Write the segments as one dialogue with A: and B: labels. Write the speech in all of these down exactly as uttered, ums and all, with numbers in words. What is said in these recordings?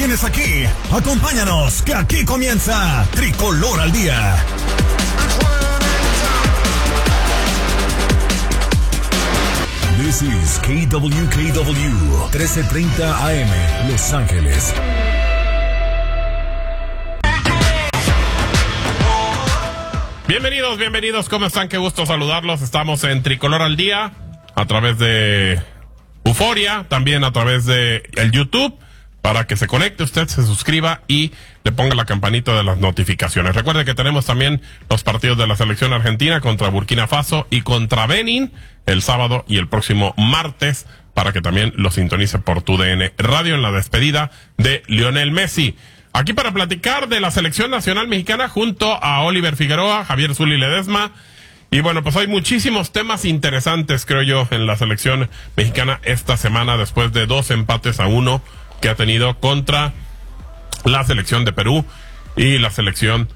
A: tienes aquí. Acompáñanos, que aquí comienza Tricolor al Día. This is K W K W trece treinta A M, Los Ángeles.
B: Bienvenidos, bienvenidos, ¿cómo están? Qué gusto saludarlos. Estamos en Tricolor al Día a través de Euforia, también a través de el YouTube, para que se conecte usted, se suscriba y le ponga la campanita de las notificaciones. Recuerde que tenemos también los partidos de la selección argentina contra Burkina Faso y contra Benin el sábado y el próximo martes, para que también lo sintonice por tu D N Radio en la despedida de Lionel Messi. Aquí para platicar de la selección nacional mexicana junto a Oliver Figueroa, Javier Zuli Ledesma. Y bueno, pues hay muchísimos temas interesantes, creo yo, en la selección mexicana esta semana, después de dos empates a uno que ha tenido contra la selección de Perú y la selección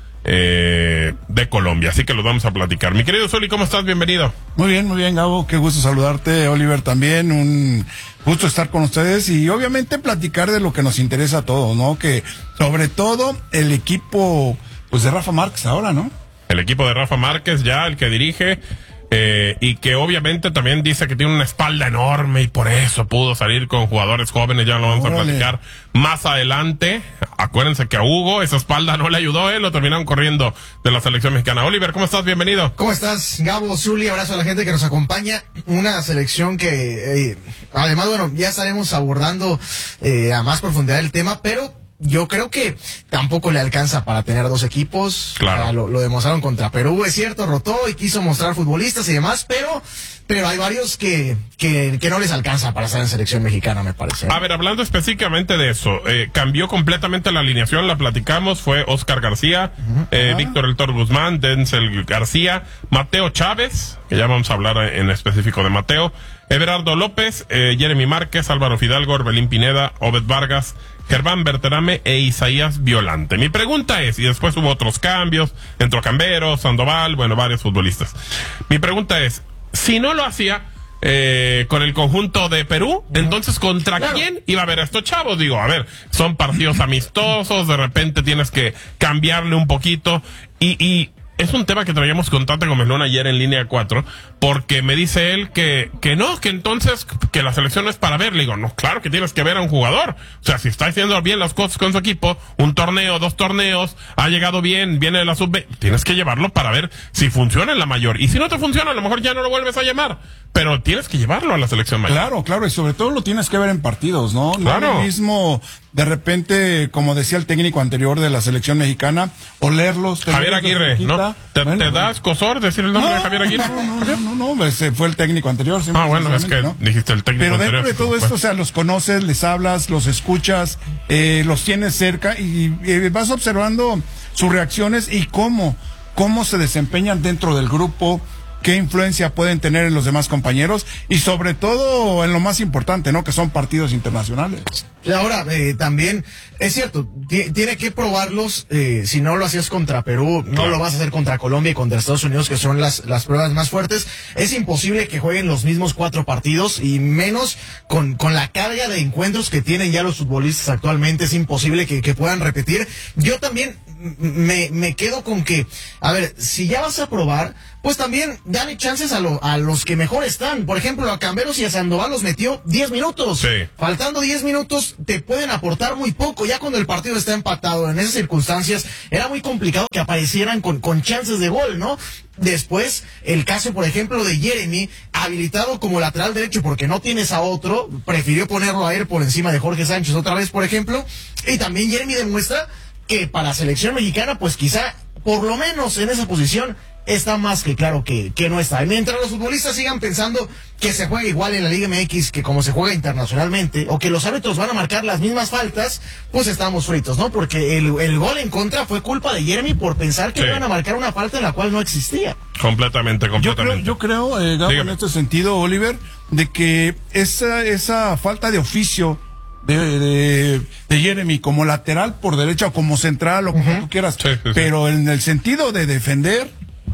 B: eh, de Colombia. Así que los vamos a platicar. Mi querido Zuli, ¿cómo estás? Bienvenido.
C: Muy bien, muy bien, Gabo. Qué gusto saludarte. Oliver también. Un gusto estar con ustedes y obviamente platicar de lo que nos interesa a todos, ¿no? Que sobre todo el equipo, pues de Rafa Márquez ahora, ¿no?
B: El equipo de Rafa Márquez, ya el que dirige, eh, y que obviamente también dice que tiene una espalda enorme y por eso pudo salir con jugadores jóvenes. Ya lo vamos Órale. a platicar más adelante. Acuérdense que a Hugo esa espalda no le ayudó, eh, lo terminaron corriendo de la selección mexicana. Oliver, ¿cómo estás? Bienvenido.
D: ¿Cómo estás, Gabo, Zuli? Abrazo a la gente que nos acompaña. Una selección que, eh, además, bueno, ya estaremos abordando eh, a más profundidad el tema, pero yo creo que tampoco le alcanza para tener dos equipos.
B: Claro.
D: Lo, lo demostraron contra Perú, es cierto, rotó y quiso mostrar futbolistas y demás, pero pero hay varios que, que, que no les alcanza para estar en selección mexicana, me parece.
B: A ver, hablando específicamente de eso, eh, cambió completamente la alineación, la platicamos, fue Oscar García, uh-huh. eh, ah. Víctor El Toro Guzmán, Denzel García, Mateo Chávez, que ya vamos a hablar en específico de Mateo, Everardo López, eh, Jeremy Márquez, Álvaro Fidalgo, Orbelín Pineda, Obed Vargas, Germán Berterame e Isaías Violante. Mi pregunta es, y después hubo otros cambios, entró Cambero, Sandoval, bueno, varios futbolistas. Mi pregunta es, si no lo hacía eh, con el conjunto de Perú, entonces ¿contra claro. quién iba a haber a estos chavos? Digo, a ver, son partidos amistosos, de repente tienes que cambiarle un poquito y... y es un tema que traíamos con Tata Gomelón ayer en Línea cuatro, porque me dice él que, que no, que entonces, que la selección no es para ver. Le digo, no, claro que tienes que ver a un jugador. O sea, si está haciendo bien las cosas con su equipo, un torneo, dos torneos, ha llegado bien, viene de la sub veinte, tienes que llevarlo para ver si funciona en la mayor. Y si no te funciona, a lo mejor ya no lo vuelves a llamar. Pero tienes que llevarlo a la selección mayor.
C: Claro, claro, y sobre todo lo tienes que ver en partidos, ¿no?
B: Claro.
C: No es lo mismo, de repente, como decía el técnico anterior de la selección mexicana, olerlos.
B: Javier Aguirre, ¿no? ¿Te, bueno, ¿te da escozor decir el nombre no, de Javier Aguirre?
C: No, no, no, no, no, ese fue el técnico anterior.
B: Ah, bueno, es que ¿no? dijiste el técnico
C: Pero
B: anterior.
C: Pero dentro de todo esto, o sea, los conoces, les hablas, los escuchas, eh, los tienes cerca y eh, vas observando sus reacciones y cómo, cómo se desempeñan dentro del grupo, qué influencia pueden tener en los demás compañeros y sobre todo en lo más importante, ¿no? Que son partidos internacionales.
D: Y ahora, eh, también, es cierto, tiene que probarlos, eh, si no lo hacías contra Perú, no lo vas a hacer contra Colombia y contra Estados Unidos, que son las, las pruebas más fuertes. Es imposible que jueguen los mismos cuatro partidos y menos con, con la carga de encuentros que tienen ya los futbolistas actualmente. Es imposible que, que puedan repetir. Yo también me, me quedo con que, a ver, si ya vas a probar, pues también dale chances a, lo, a los que mejor están. Por ejemplo, a Camberos y a Sandoval los metió diez minutos.
B: Sí.
D: Faltando diez minutos, te pueden aportar muy poco. Ya cuando el partido está empatado, en esas circunstancias, era muy complicado que aparecieran con, con chances de gol, ¿no? Después, el caso, por ejemplo, de Jeremy, habilitado como lateral derecho porque no tienes a otro, prefirió ponerlo a él por encima de Jorge Sánchez otra vez, por ejemplo. Y también Jeremy demuestra que para la selección mexicana, pues quizá, por lo menos en esa posición, está más que claro que, que no está. Mientras los futbolistas sigan pensando que se juega igual en la Liga M X que como se juega internacionalmente, o que los árbitros van a marcar las mismas faltas, pues estamos fritos, ¿no? Porque el, el gol en contra fue culpa de Jeremy por pensar que sí. iban a marcar una falta en la cual no existía.
B: Completamente, completamente.
C: Yo creo, yo creo eh, Gabo, en este sentido, Oliver, de que esa, esa falta de oficio De, de, de Jeremy como lateral por derecha o como central o como uh-huh. tú quieras, sí, sí, sí. pero en el sentido de defender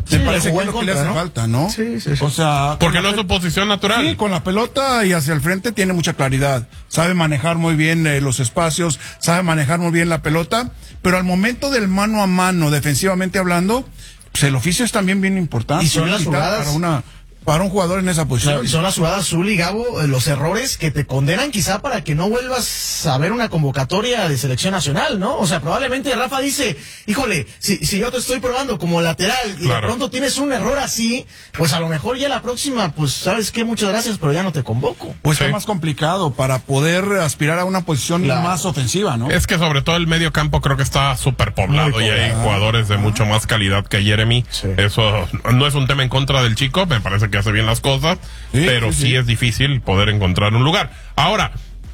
C: Me
D: Sí,
C: parece que
D: jugó
C: es
D: en
C: lo que le
D: contra,
C: hace
D: ¿no?
C: falta, ¿no?
D: Sí, sí, sí.
C: O sea,
B: Porque
C: con
B: no
C: la
B: es su posición natural.
C: Sí, con la pelota y hacia el frente tiene mucha claridad. Sabe manejar muy bien eh, los espacios, sabe manejar muy bien la pelota, pero al momento del mano a mano, defensivamente hablando, pues el oficio es también bien importante.
D: Y son las
C: Vital
D: jugadas-
C: para una para un jugador en esa posición.
D: Son las jugadas, Zul y Gabo, eh, los errores que te condenan quizá para que no vuelvas a ver una convocatoria de selección nacional, ¿no? O sea, probablemente Rafa dice, híjole, si, si yo te estoy probando como lateral y
B: Claro.
D: de pronto tienes un error así, pues a lo mejor ya la próxima, pues sabes qué, muchas gracias, pero ya no te convoco.
C: Pues
B: Sí.
C: es más complicado para poder aspirar a una posición
D: Claro.
C: más ofensiva, ¿no?
B: Es que sobre todo el medio campo creo que está súper poblado
C: Muy
B: y hay
C: poblado.
B: jugadores de mucho más calidad que Jeremy.
D: Sí.
B: Eso no es un tema en contra del chico, me parece que hace bien las cosas,
C: Sí,
B: pero
C: sí,
B: sí,
C: sí.
B: es difícil poder encontrar un lugar. Ahora,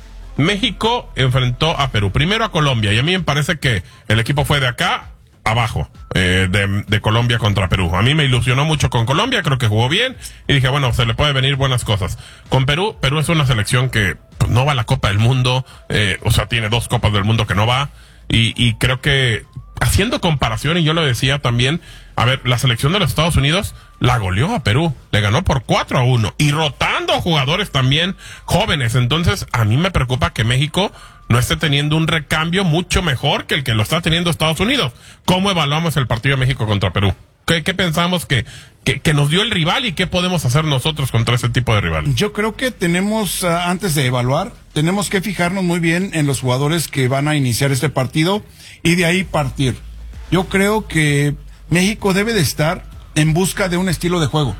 B: México enfrentó a Perú, primero a Colombia, y a mí me parece que el equipo fue de acá abajo, eh, de, de Colombia contra Perú. A mí me ilusionó mucho con Colombia, creo que jugó bien, y dije, bueno, se le puede venir buenas cosas. Con Perú, Perú es una selección que pues, no va a la Copa del Mundo, eh, o sea, tiene dos Copas del Mundo que no va, y, y creo que haciendo comparación, y yo lo decía también, a ver, la selección de los Estados Unidos la goleó a Perú, le ganó por cuatro a uno, y rotando jugadores también jóvenes. Entonces, a mí me preocupa que México no esté teniendo un recambio mucho mejor que el que lo está teniendo Estados Unidos. ¿Cómo evaluamos el partido de México contra Perú? ¿Qué, qué pensamos que, que, que nos dio el rival y qué podemos hacer nosotros contra ese tipo de rival?
C: Yo creo que tenemos, uh, antes de evaluar, tenemos que fijarnos muy bien en los jugadores que van a iniciar este partido y de ahí partir. Yo creo que México debe de estar en busca de un estilo de juego.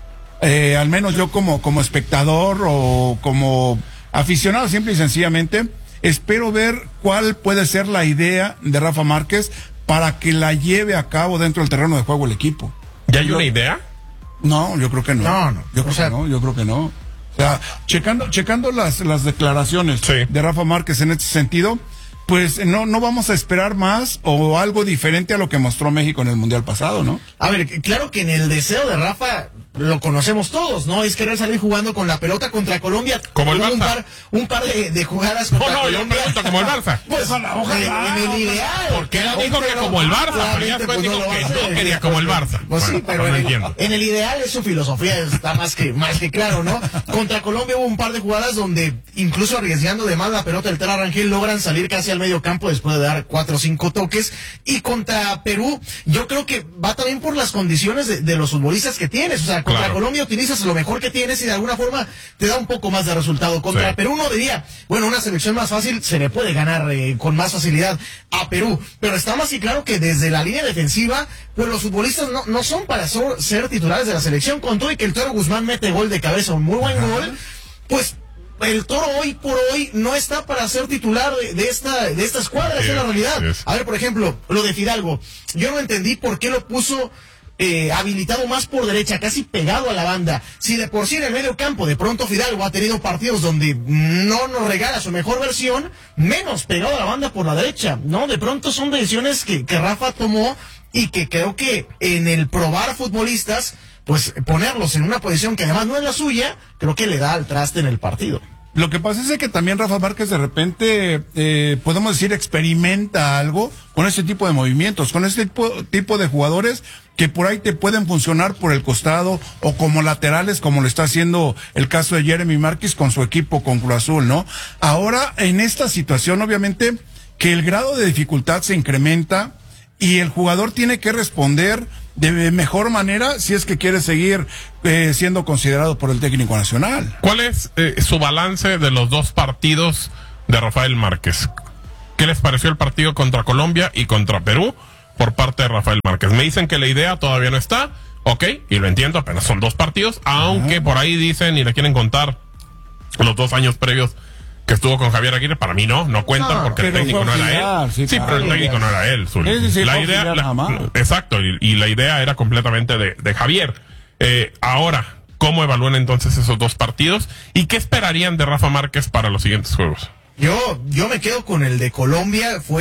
C: Eh, al menos yo como, como espectador o como aficionado, simple y sencillamente, espero ver cuál puede ser la idea de Rafa Márquez para que la lleve a cabo dentro del terreno de juego el equipo.
B: ¿Ya hay
C: Yo-
B: una idea?
C: No, yo creo que no.
D: No, no.
C: Yo creo
D: O sea-
C: que no, yo creo que no. O sea, checando, checando las, las declaraciones
B: Sí.
C: de Rafa Márquez en este sentido, pues no, no vamos a esperar más o algo diferente a lo que mostró México en el Mundial pasado, ¿no?
D: A ver, claro que en el deseo de Rafa lo conocemos todos, ¿no? Es querer salir jugando con la pelota contra Colombia.
B: Como el
D: Hubo un
B: Barça.
D: par, un par de, de jugadas
B: No,
D: contra
B: no, yo
D: Colombia.
B: pregunto como el Barça.
D: Pues
C: Ojalá.
D: en el ideal.
B: Porque él dijo que como el Barça, pero ya
D: Claramente,
B: después
D: pues,
B: dijo
D: lo va a
B: que
D: hacer.
B: no quería como el Barça.
D: Pues sí,
B: Bueno,
D: pero
B: no
D: en el,
B: entiendo.
D: en el ideal es su filosofía, está más que, más que claro, ¿no? Contra Colombia hubo un par de jugadas donde, incluso arriesgando de más la pelota, el Tela Rangel logran salir casi al medio campo después de dar cuatro o cinco toques. Y contra Perú, yo creo que va también por las condiciones de, de los futbolistas que tienes. O sea, contra
B: Claro.
D: Colombia utilizas lo mejor que tienes y de alguna forma te da un poco más de resultado. Contra
B: Sí.
D: Perú uno diría, bueno, una selección más fácil se le puede ganar eh, con más facilidad a Perú. Pero está más que claro que desde la línea defensiva, pues los futbolistas no, no son para so- ser titulares de la selección. Con todo y que el Toro Guzmán mete gol de cabeza, un muy buen gol, pues el Toro hoy por hoy no está para ser titular de, de esta de esta escuadra, esa es la realidad.
B: Yes.
D: A ver, por ejemplo, lo de Fidalgo. Yo no entendí por qué lo puso eh, habilitado más por derecha, casi pegado a la banda. Si de por sí en el medio campo, de pronto Fidalgo ha tenido partidos donde no nos regala su mejor versión, menos pegado a la banda por la derecha, ¿no? De pronto son decisiones que, que Rafa tomó y que creo que en el probar futbolistas, pues ponerlos en una posición que además no es la suya, creo que le da al traste en el partido.
C: Lo que pasa es que también Rafa Márquez de repente, eh, podemos decir, experimenta algo con este tipo de movimientos, con este tipo, tipo de jugadores que por ahí te pueden funcionar por el costado o como laterales, como lo está haciendo el caso de Jeremy Márquez con su equipo, con Cruz Azul, ¿no? Ahora, en esta situación, obviamente, que el grado de dificultad se incrementa y el jugador tiene que responder de mejor manera si es que quiere seguir eh, siendo considerado por el técnico nacional.
B: ¿Cuál es eh, su balance de los dos partidos de Rafael Márquez? ¿Qué les pareció el partido contra Colombia y contra Perú por parte de Rafael Márquez? Me dicen que la idea todavía no está, ok, y lo entiendo, apenas son dos partidos, aunque por ahí dicen y le quieren contar los dos años previos que estuvo con Javier Aguirre. Para mí no, no cuentan
D: No,
B: porque el
C: pero
B: técnico
C: fue
B: no era
C: auxiliar,
B: él.
C: sí,
B: Sí,
C: claro.
B: pero el técnico no era él. Zuli.
C: Sí, sí, sí,
B: la
C: fue
B: idea,
C: auxiliar
B: la-
C: nada más.
B: exacto, y, y la idea era completamente de, de Javier. Eh, ahora, ¿cómo evalúan entonces esos dos partidos? ¿Y qué esperarían de Rafa Márquez para los siguientes juegos?
D: Yo, yo me quedo con el de Colombia, fue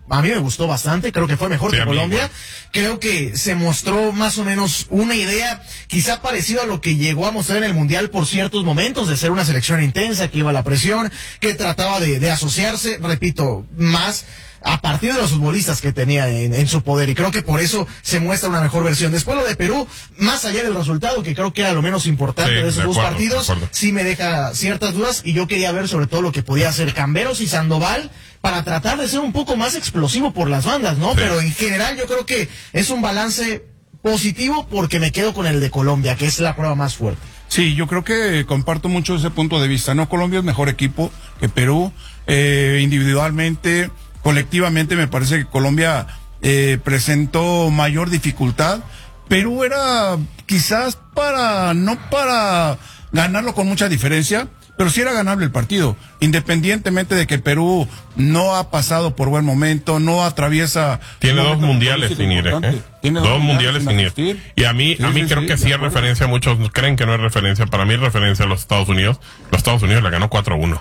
D: a mí me gustó bastante, creo que fue mejor
B: sí,
D: que Colombia.
B: Igual.
D: Creo que se mostró más o menos una idea quizá parecida a lo que llegó a mostrar en el Mundial por ciertos momentos, de ser una selección intensa, que iba a la presión, que trataba de, de asociarse, repito, más a partir de los futbolistas que tenía en, en su poder, y creo que por eso se muestra una mejor versión. Después lo de Perú, más allá del resultado, que creo que era lo menos importante
B: sí,
D: de esos
B: de
D: dos
B: acuerdo,
D: partidos,
B: de acuerdo.
D: sí me deja ciertas dudas, y yo quería ver sobre todo lo que podía hacer Camberos y Sandoval para tratar de ser un poco más explosivo por las bandas, ¿no?
B: Sí.
D: Pero en general yo creo que es un balance positivo, porque me quedo con el de Colombia, que es la prueba más fuerte.
C: Sí, yo creo que comparto mucho ese punto de vista, ¿no? Colombia es mejor equipo que Perú, eh, individualmente, colectivamente me parece que Colombia eh, presentó mayor dificultad. Perú era quizás para, no para ganarlo con mucha diferencia, pero sí era ganable el partido, independientemente de que Perú no ha pasado por buen momento, no atraviesa...
B: Tiene
C: un
B: dos
C: momento
B: mundiales sin ir,
C: importante.
B: ¿eh?
C: Tiene
B: Dos mundiales sin ir.
C: asistir.
B: Y a mí,
C: Sí,
B: a mí
C: sí,
B: creo
C: sí,
B: que
C: de
B: sí es
C: acuerdo.
B: referencia. Muchos creen que no es referencia. Para mí es referencia a los Estados Unidos. Los Estados Unidos le ganó cuatro uno.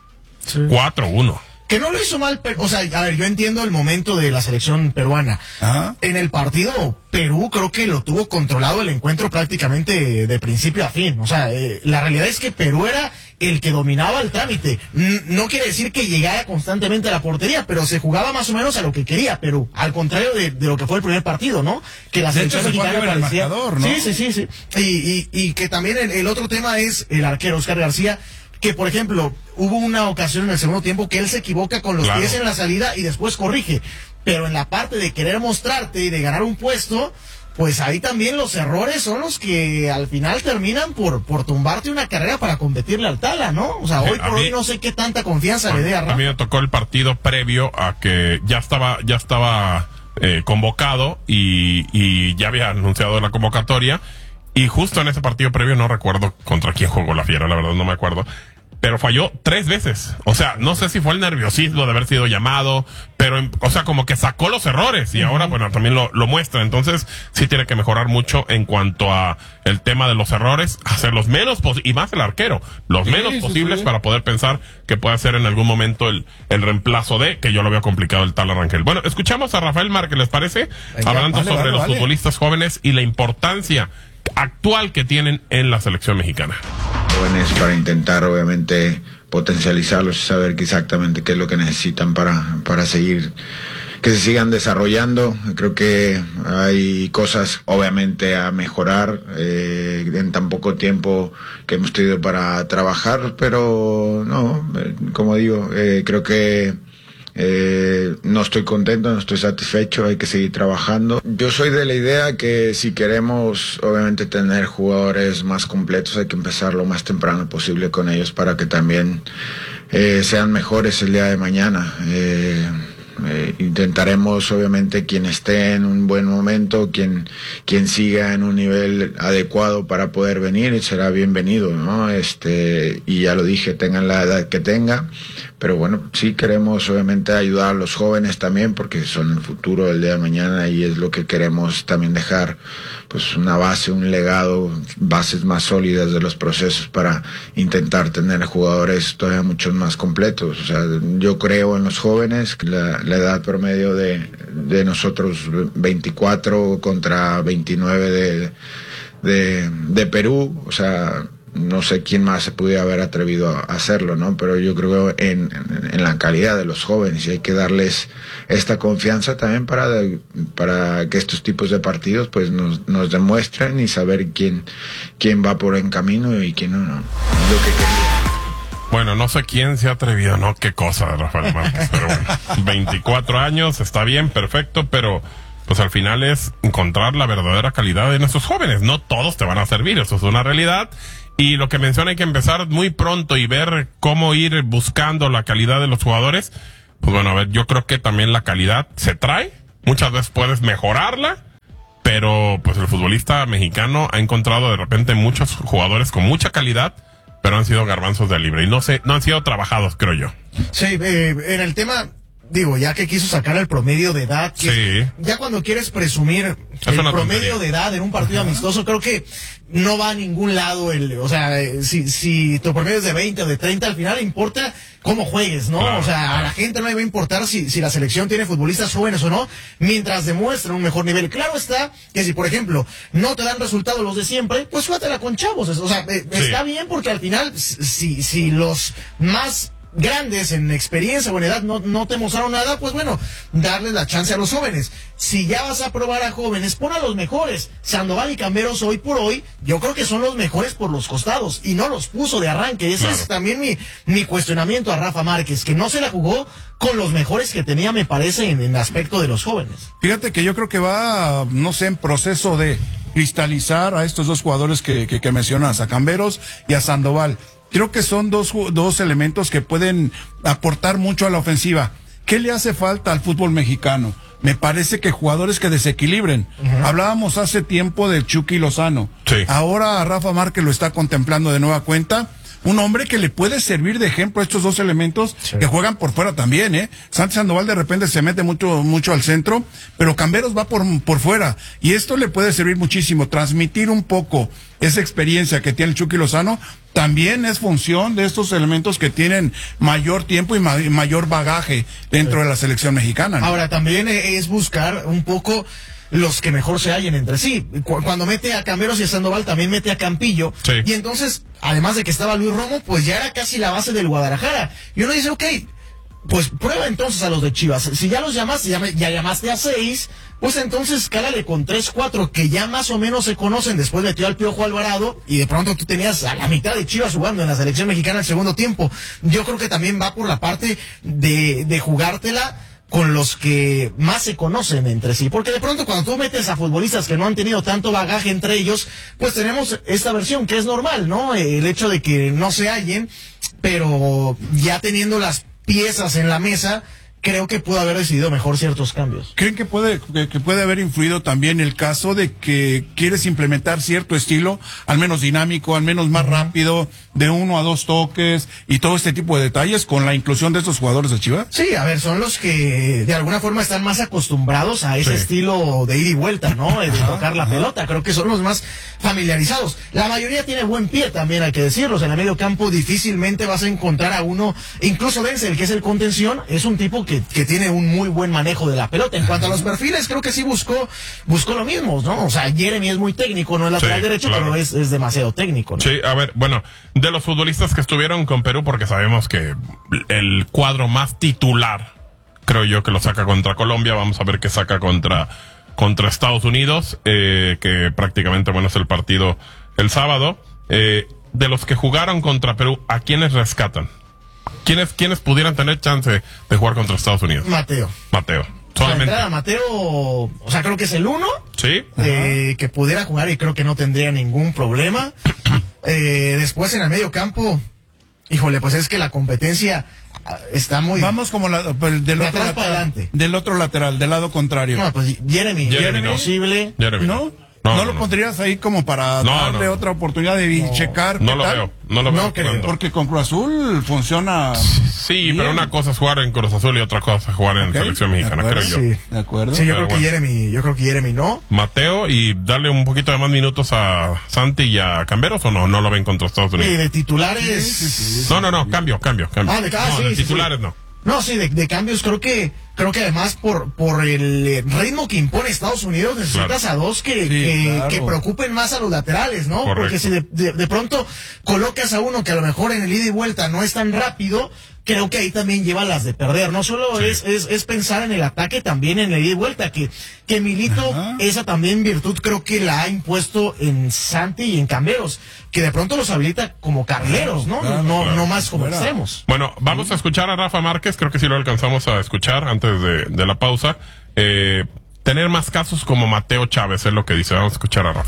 B: cuatro uno.
D: Que no lo hizo mal, pero, o sea, a ver, yo entiendo el momento de la selección peruana.
C: Ajá.
D: En el partido, Perú creo que lo tuvo controlado el encuentro prácticamente de principio a fin. O sea, eh, la realidad es que Perú era el que dominaba el trámite. N- no quiere decir que llegara constantemente a la portería, pero se jugaba más o menos a lo que quería Perú. Al contrario de, de lo que fue el primer partido, ¿no? Que la
C: De hecho,
D: selección
C: se fue
D: mexicana
C: arriba en el
D: parecía...
C: marcador, ¿no?
D: Sí, sí, sí, sí. Y, y, y que también el, el otro tema es el arquero Oscar García, que por ejemplo, hubo una ocasión en el segundo tiempo que él se equivoca con los
B: Claro.
D: pies en la salida y después corrige, pero en la parte de querer mostrarte y de ganar un puesto, pues ahí también los errores son los que al final terminan por, por tumbarte una carrera para competirle al Tala, ¿no? O sea,
B: Sí,
D: hoy
B: a
D: por
B: mí-
D: hoy no sé qué tanta confianza le dé a
B: A
D: Rafa.
B: mí me tocó el partido previo a que ya estaba, ya estaba eh, convocado y, y ya había anunciado la convocatoria. Y justo en ese partido previo, no recuerdo contra quién jugó la Fiera, la verdad no me acuerdo, pero falló tres veces. O sea, no sé si fue el nerviosismo de haber sido llamado, pero, o sea, como que sacó los errores y ahora, bueno, también lo, lo muestra. Entonces, sí tiene que mejorar mucho en cuanto a el tema de los errores, hacer los menos posibles, y más el arquero, los
C: Sí,
B: menos
C: sí,
B: posibles
C: sí.
B: para poder pensar que puede ser en algún momento el, el reemplazo de, que yo lo veo complicado, el tal Rangel. Bueno, escuchamos a Rafael Márquez, ¿les parece?
C: Venga,
B: Hablando
C: vale,
B: sobre
C: vale,
B: los
C: vale.
B: futbolistas jóvenes y la importancia actual que tienen en la selección mexicana.
E: Jóvenes para intentar obviamente potencializarlos y saber que exactamente qué es lo que necesitan para, para seguir, que se sigan desarrollando. Creo que hay cosas obviamente a mejorar eh, en tan poco tiempo que hemos tenido para trabajar, pero no, eh, como digo, eh, creo que Eh, no estoy contento, no estoy satisfecho, hay que seguir trabajando. Yo soy de la idea que si queremos obviamente tener jugadores más completos hay que empezar lo más temprano posible con ellos para que también eh, sean mejores el día de mañana. Eh, Eh, intentaremos obviamente quien esté en un buen momento, quien quien siga en un nivel adecuado para poder venir, será bienvenido, ¿no? Este, y ya lo dije, tengan la edad que tenga, pero bueno, sí queremos obviamente ayudar a los jóvenes también porque son el futuro del día de mañana y es lo que queremos también dejar, pues una base, un legado, bases más sólidas de los procesos para intentar tener jugadores todavía muchos más completos. O sea, yo creo en los jóvenes, la, la edad promedio de, de nosotros veinticuatro contra veintinueve de, de, de Perú, o sea, no sé quién más se pudiera haber atrevido a hacerlo, ¿no? Pero yo creo en, en, en la calidad de los jóvenes y hay que darles esta confianza también para, para que estos tipos de partidos pues nos, nos demuestren y saber quién, quién va por buen camino y quién no, no. Lo que quería.
B: Bueno, no sé quién se ha atrevido, ¿no? Qué cosa, Rafael Márquez, pero bueno, veinticuatro años, está bien, perfecto, pero pues al final es encontrar la verdadera calidad de nuestros jóvenes. No todos te van a servir, eso es una realidad. Y lo que menciona, hay que empezar muy pronto y ver cómo ir buscando la calidad de los jugadores. Pues bueno, a ver, yo creo que también la calidad se trae. Muchas veces puedes mejorarla, pero pues el futbolista mexicano ha encontrado de repente muchos jugadores con mucha calidad, pero han sido garbanzos de libre y no sé, no han sido trabajados, creo yo.
D: Sí, eh, en el tema digo, ya que quiso sacar el promedio de edad, que
B: Sí.
D: ya cuando quieres presumir el
B: una
D: promedio
B: tontería.
D: de edad en un partido amistoso, creo que no va a ningún lado. El, o sea, eh, si, si tu promedio es de veinte o de treinta, al final importa cómo juegues, ¿no?
B: Claro,
D: o sea,
B: claro.
D: a la gente no le va a importar si, si la selección tiene futbolistas jóvenes o no, mientras demuestren un mejor nivel. Claro está que si, por ejemplo, no te dan resultados los de siempre, pues suéltala con chavos. O sea, eh,
B: Sí.
D: está bien porque al final, si, si los más grandes en experiencia o en edad no, no te mostraron nada, pues bueno, darles la chance a los jóvenes. Si ya vas a probar a jóvenes, pon a los mejores. Sandoval y Camberos hoy por hoy, yo creo que son los mejores por los costados y no los puso de arranque. Ese
B: Claro.
D: es también mi, mi cuestionamiento a Rafa Márquez, que no se la jugó con los mejores que tenía, me parece, en el aspecto de los jóvenes.
C: Fíjate que yo creo que va, no sé, en proceso de cristalizar a estos dos jugadores que, que, que mencionas, a Camberos y a Sandoval. Creo que son dos, ju- dos elementos que pueden aportar mucho a la ofensiva. ¿Qué le hace falta al fútbol mexicano? Me parece que jugadores que desequilibren. Hablábamos hace tiempo de Chucky Lozano.
B: Sí.
C: Ahora Rafa Márquez lo está contemplando de nueva cuenta. Un hombre que le puede servir de ejemplo a estos dos elementos que juegan por fuera también, ¿eh? Santi Sandoval de repente se mete mucho, mucho al centro, pero Camberos va por, por fuera. Y esto le puede servir muchísimo. Transmitir un poco esa experiencia que tiene el Chucky Lozano también es función de estos elementos que tienen mayor tiempo y ma- mayor bagaje dentro de la selección mexicana, ¿no?
D: Ahora, también eh, es buscar un poco los que mejor se hallen entre sí. Cu- Cuando mete a Camberos y a Sandoval, también mete a Campillo.
B: Sí.
D: Y entonces, además de que estaba Luis Romo, pues ya era casi la base del Guadalajara. Y uno dice, ok, pues prueba entonces a los de Chivas. Si ya los llamaste, ya, me- ya llamaste a seis, pues entonces cálale con tres, cuatro que ya más o menos se conocen. Después metió al Piojo Alvarado y de pronto tú tenías a la mitad de Chivas jugando en la selección mexicana el segundo tiempo. Yo creo que también va por la parte de, de jugártela con los que más se conocen entre sí, porque de pronto cuando tú metes a futbolistas que no han tenido tanto bagaje entre ellos, pues tenemos esta versión que es normal, ¿no? El hecho de que no se hallen, pero ya teniendo las piezas en la mesa, creo que pudo haber decidido mejor ciertos cambios.
C: ¿Creen que puede, que, que puede haber influido también el caso de que quieres implementar cierto estilo, al menos dinámico, al menos más rápido, de uno a dos toques y todo este tipo de detalles con la inclusión de estos jugadores de Chivas?
D: Sí, a ver, son los que de alguna forma están más acostumbrados a ese
B: Sí.
D: estilo de ida y vuelta, ¿no? De tocar la pelota. Creo que son los más familiarizados. La mayoría tiene buen pie también, hay que decirlo. En el medio campo difícilmente vas a encontrar a uno, incluso Denzel, que es el contención, es un tipo que, que tiene un muy buen manejo de la pelota. En cuanto a los perfiles, creo que sí buscó, buscó lo mismo, ¿no? O sea, Jeremy es muy técnico, no es lateral
B: Sí,
D: derecho,
B: claro.
D: pero es, es demasiado técnico, ¿no?
B: Sí, a ver, bueno, de los futbolistas que estuvieron con Perú, porque sabemos que el cuadro más titular, creo yo que lo saca contra Colombia, vamos a ver qué saca contra, contra Estados Unidos, eh, que prácticamente, bueno, es el partido el sábado. Eh, de los que jugaron contra Perú, ¿a quiénes rescatan? ¿Quiénes, quiénes pudieran tener chance de jugar contra Estados Unidos?
D: Mateo.
B: Mateo.
D: La
B: Solamente.
D: entrada, Mateo, o sea, creo que es el uno.
B: Sí.
D: eh, que pudiera jugar y creo que no tendría ningún problema. Eh, después en el medio campo, híjole, pues es que la competencia ah, está muy...
C: Vamos como la, pues, del,
D: De
C: otro
D: atrás para
C: lateral,
D: adelante.
C: del otro lateral, del lado contrario.
D: No, pues Jeremy,
B: Jeremy, no.
D: posible.
B: Jeremy,
C: ¿No?
B: No,
C: ¿No,
B: no,
C: lo
B: no.
C: pondrías ahí como para
B: No,
C: darle
B: no.
C: otra oportunidad de checar?
B: No
C: qué
B: lo
C: tal?
B: veo. No lo
D: No
B: veo.
D: creo,
B: jugando.
C: Porque con Cruz Azul funciona.
B: Sí,
C: bien.
B: pero una cosa es jugar en Cruz Azul y otra cosa es jugar en
C: Ok,
B: selección
C: de
B: mexicana,
C: acuerdo.
B: creo yo.
D: Sí.
C: ¿De acuerdo?
D: Sí, yo
B: Pero
D: creo que
B: bueno.
D: Jeremy, yo creo que Jeremy no.
B: Mateo, y darle un poquito de más minutos a Santi y a Camberos, o no, no lo ven contra Estados
D: Y
B: Unidos.
D: de titulares...
B: No, no, no, cambio, cambio, cambio.
D: Ah, de cada-
B: no,
D: sí,
B: de
D: sí,
B: titulares
D: sí.
B: no.
D: No, sí, de, de cambios creo que creo que además por por el eh, ritmo que impone Estados Unidos necesitas
B: Claro.
D: a dos que,
C: Sí,
D: que,
C: claro.
D: que preocupen más a los laterales, ¿no?
B: Correcto.
D: Porque si de, de, de pronto colocas a uno que a lo mejor en el ida y vuelta no es tan rápido, creo que ahí también lleva las de perder. No solo
B: Sí.
D: es, es es pensar en el ataque, también en el ida y vuelta, que, que Milito,
C: Ajá.
D: esa también virtud creo que la ha impuesto en Santi y en Camberos, que de pronto los habilita como carrileros, ¿no?
C: Claro,
D: no,
B: claro.
D: no más como
C: Fuera.
D: extremos.
B: Bueno, vamos a escuchar a Rafa Márquez, creo que sí lo alcanzamos a escuchar antes de, de la pausa. Eh, tener más casos como Mateo Chávez es lo que dice. Vamos a escuchar a Rafa.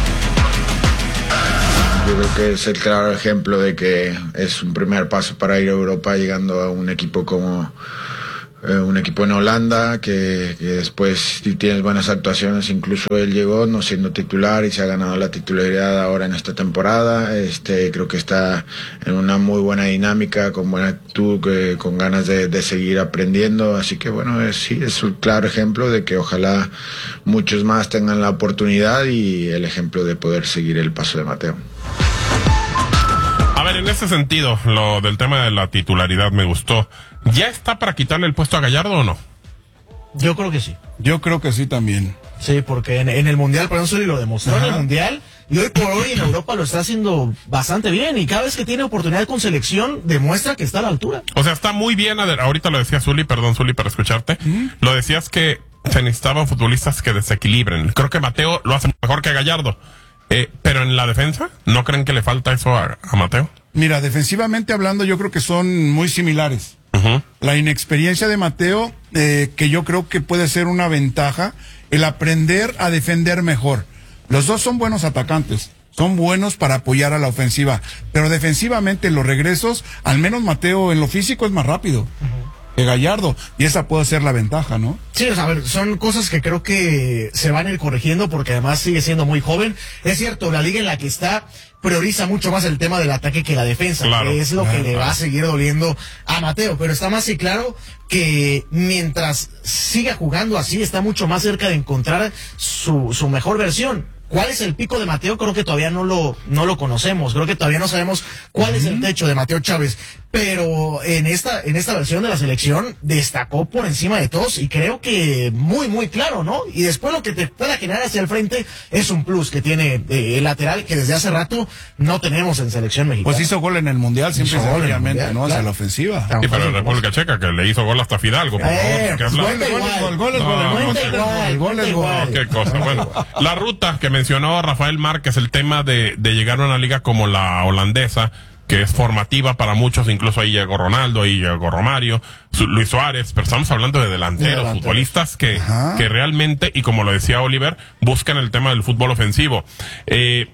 E: Yo creo que es el claro ejemplo de que es un primer paso para ir a Europa llegando a un equipo como, eh, un equipo en Holanda que, que después, si tienes buenas actuaciones, incluso él llegó no siendo titular y se ha ganado la titularidad ahora en esta temporada. Este, creo que está en una muy buena dinámica, con buena actitud, que, con ganas de, de seguir aprendiendo. Así que bueno, es, sí, es un claro ejemplo de que ojalá muchos más tengan la oportunidad y el ejemplo de poder seguir el paso de Mateo.
B: A ver, en ese sentido, lo del tema de la titularidad me gustó. ¿Ya está para quitarle el puesto a Gallardo o no?
D: Yo creo que sí.
C: Yo creo que sí también.
D: Sí, porque en, en el Mundial, por ejemplo, lo demostró Ajá. en el Mundial, y hoy por hoy en Europa lo está haciendo bastante bien, y cada vez que tiene oportunidad con selección, demuestra que está a la altura.
B: O sea, está muy bien, ahorita lo decía Zuli, perdón Zuli para escucharte, ¿Mm? Lo decías que se necesitaban futbolistas que desequilibren. Creo que Mateo lo hace mejor que Gallardo. Eh, pero en la defensa, ¿no creen que le falta eso a, a Mateo?
C: Mira, defensivamente hablando, yo creo que son muy similares. Uh-huh. La inexperiencia de Mateo, eh, que yo creo que puede ser una ventaja, el aprender a defender mejor. Los dos son buenos atacantes, son buenos para apoyar a la ofensiva, pero defensivamente los regresos, al menos Mateo en lo físico es más rápido. Uh-huh. Que Gallardo, y esa puede ser la ventaja, ¿no?
D: Sí, o sea, a ver, son cosas que creo que se van a ir corrigiendo porque además sigue siendo muy joven. Es cierto, la liga en la que está prioriza mucho más el tema del ataque que la defensa, claro, que es lo claro, que le va a seguir doliendo a Mateo, pero está más y claro que mientras siga jugando así, está mucho más cerca de encontrar su, su mejor versión. ¿Cuál es el pico de Mateo? Creo que todavía no lo, no lo conocemos. Creo que todavía no sabemos cuál uh-huh. es el techo de Mateo Chávez. Pero en esta, en esta versión de la selección destacó por encima de todos y creo que muy, muy claro, ¿no? Y después lo que te pueda generar hacia el frente es un plus que tiene eh, el lateral que desde hace rato no tenemos en selección mexicana.
C: Pues hizo gol en el Mundial, siempre obviamente, ¿no? Claro. Hacia la ofensiva.
B: Sí, pero en República Checa, que le hizo gol hasta Fidalgo, por
C: eh,
B: favor.
C: Gol es gol, gol es gol.
D: El
C: gol es gol.
B: Qué cosa. Bueno, la ruta que mencionó Rafael Márquez, el tema de, de llegar a una liga como la holandesa, que es formativa para muchos, incluso ahí llegó Ronaldo, ahí llegó Romario, su, Luis Suárez, pero estamos hablando de delanteros, Delantero. futbolistas que, que realmente, y como lo decía Oliver, buscan el tema del fútbol ofensivo. Eh,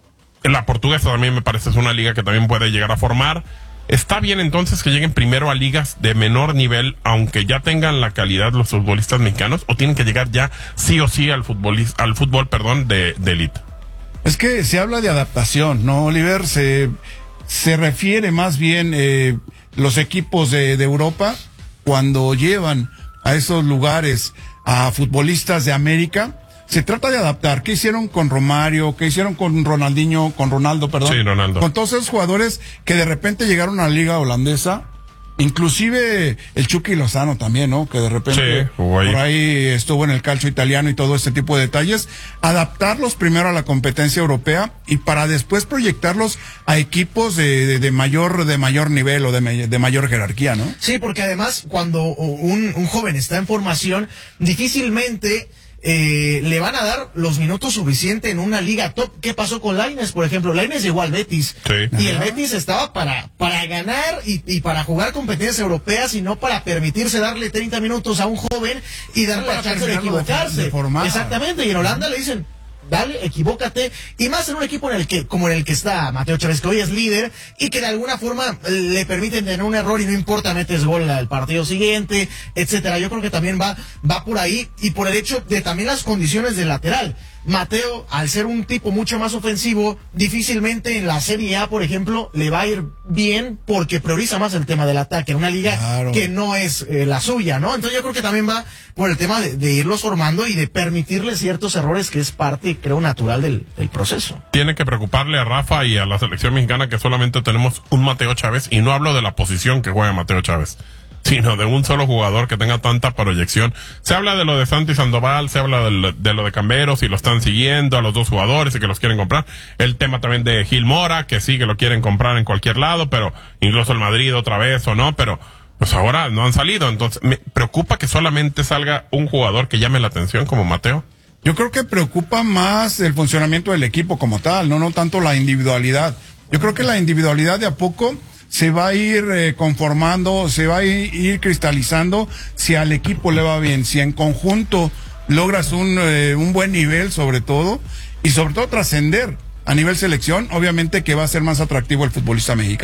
B: la portuguesa también me parece es una liga que también puede llegar a formar. Está bien entonces que lleguen primero a ligas de menor nivel, aunque ya tengan la calidad los futbolistas mexicanos, o tienen que llegar ya sí o sí al fútbol, al fútbol, perdón, de, de élite.
C: Es que se habla de adaptación, ¿no, Oliver? Se se refiere más bien eh, los equipos de, de Europa cuando llevan a esos lugares a futbolistas de América. Se trata de adaptar. ¿Qué hicieron con Romario? ¿Qué hicieron con Ronaldinho? Con Ronaldo, perdón.
B: Sí, Ronaldo.
C: Con todos esos jugadores que de repente llegaron a la liga holandesa. Inclusive el Chucky Lozano también, ¿no? Que de repente
B: sí, por
C: ahí estuvo en el calcio italiano y todo este tipo de detalles. Adaptarlos primero a la competencia europea y para después proyectarlos a equipos de, de, de mayor de mayor nivel o de, de mayor jerarquía, ¿no?
D: Sí, porque además cuando un, un joven está en formación, difícilmente Eh, le van a dar los minutos suficientes en una liga top. ¿Qué pasó con Lainez, por ejemplo? Lainez llegó al Betis.
B: Sí.
D: Y el Betis estaba para, para ganar y, y para jugar competencias europeas y no para permitirse darle treinta minutos a un joven y darle la chance de equivocarse.
C: De, de
D: Exactamente. Y en Holanda le dicen, dale, equivócate, y más en un equipo en el que, como en el que está Mateo Chávez, que hoy es líder, y que de alguna forma le permiten tener un error y no importa, metes gol al partido siguiente, etcétera. Yo creo que también va, va por ahí, y por el hecho de también las condiciones del lateral. Mateo, al ser un tipo mucho más ofensivo, difícilmente en la Serie A, por ejemplo, le va a ir bien porque prioriza más el tema del ataque, en una liga claro. que no es eh, la suya, ¿no? Entonces yo creo que también va por el tema de, de irlos formando y de permitirles ciertos errores, que es parte, creo, natural del, del proceso.
B: Tiene que preocuparle a Rafa y a la selección mexicana que solamente tenemos un Mateo Chávez, y no hablo de la posición que juega Mateo Chávez, sino de un solo jugador que tenga tanta proyección. Se habla de lo de Santi Sandoval, se habla de lo, de lo de Camberos, y lo están siguiendo a los dos jugadores y que los quieren comprar. El tema también de Gil Mora, que sí que lo quieren comprar en cualquier lado, pero incluso el Madrid otra vez o no, pero pues ahora no han salido. Entonces me preocupa que solamente salga un jugador que llame la atención como Mateo.
C: Yo creo que preocupa más el funcionamiento del equipo como tal, no no tanto la individualidad. Yo creo que la individualidad de a poco se va a ir eh, conformando, se va a ir, ir cristalizando si al equipo le va bien, si en conjunto logras un, eh, un buen nivel sobre todo, y sobre todo trascender a nivel selección, obviamente que va a ser más atractivo el futbolista mexicano.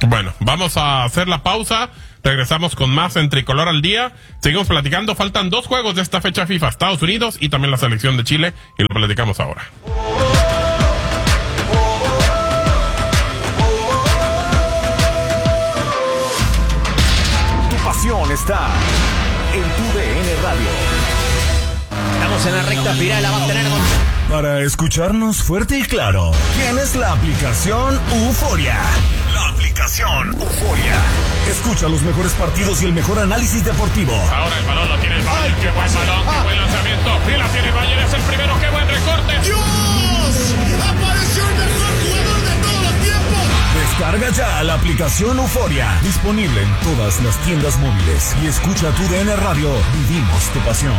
B: Bueno, vamos a hacer la pausa. Regresamos con más en Tricolor al Día. Seguimos platicando. Faltan dos juegos de esta fecha FIFA, Estados Unidos y también la selección de Chile. Y lo platicamos ahora.
A: Tu pasión está en tu D N Radio.
F: Estamos en la recta final, la va a tener con...
A: Para escucharnos fuerte y claro, tienes la aplicación Euforia. La aplicación Euforia. Escucha los mejores partidos y el mejor análisis deportivo.
B: Ahora el balón lo tiene el Bayern. Qué buen balón, qué buen lanzamiento. Y la tiene el Bayern, es el primero. Qué buen recorte.
G: ¡Dios! ¡Apareció el mejor jugador de todos los tiempos!
A: Descarga ya la aplicación Euforia. Disponible en todas las tiendas móviles. Y escucha tu D N Radio. Vivimos tu pasión.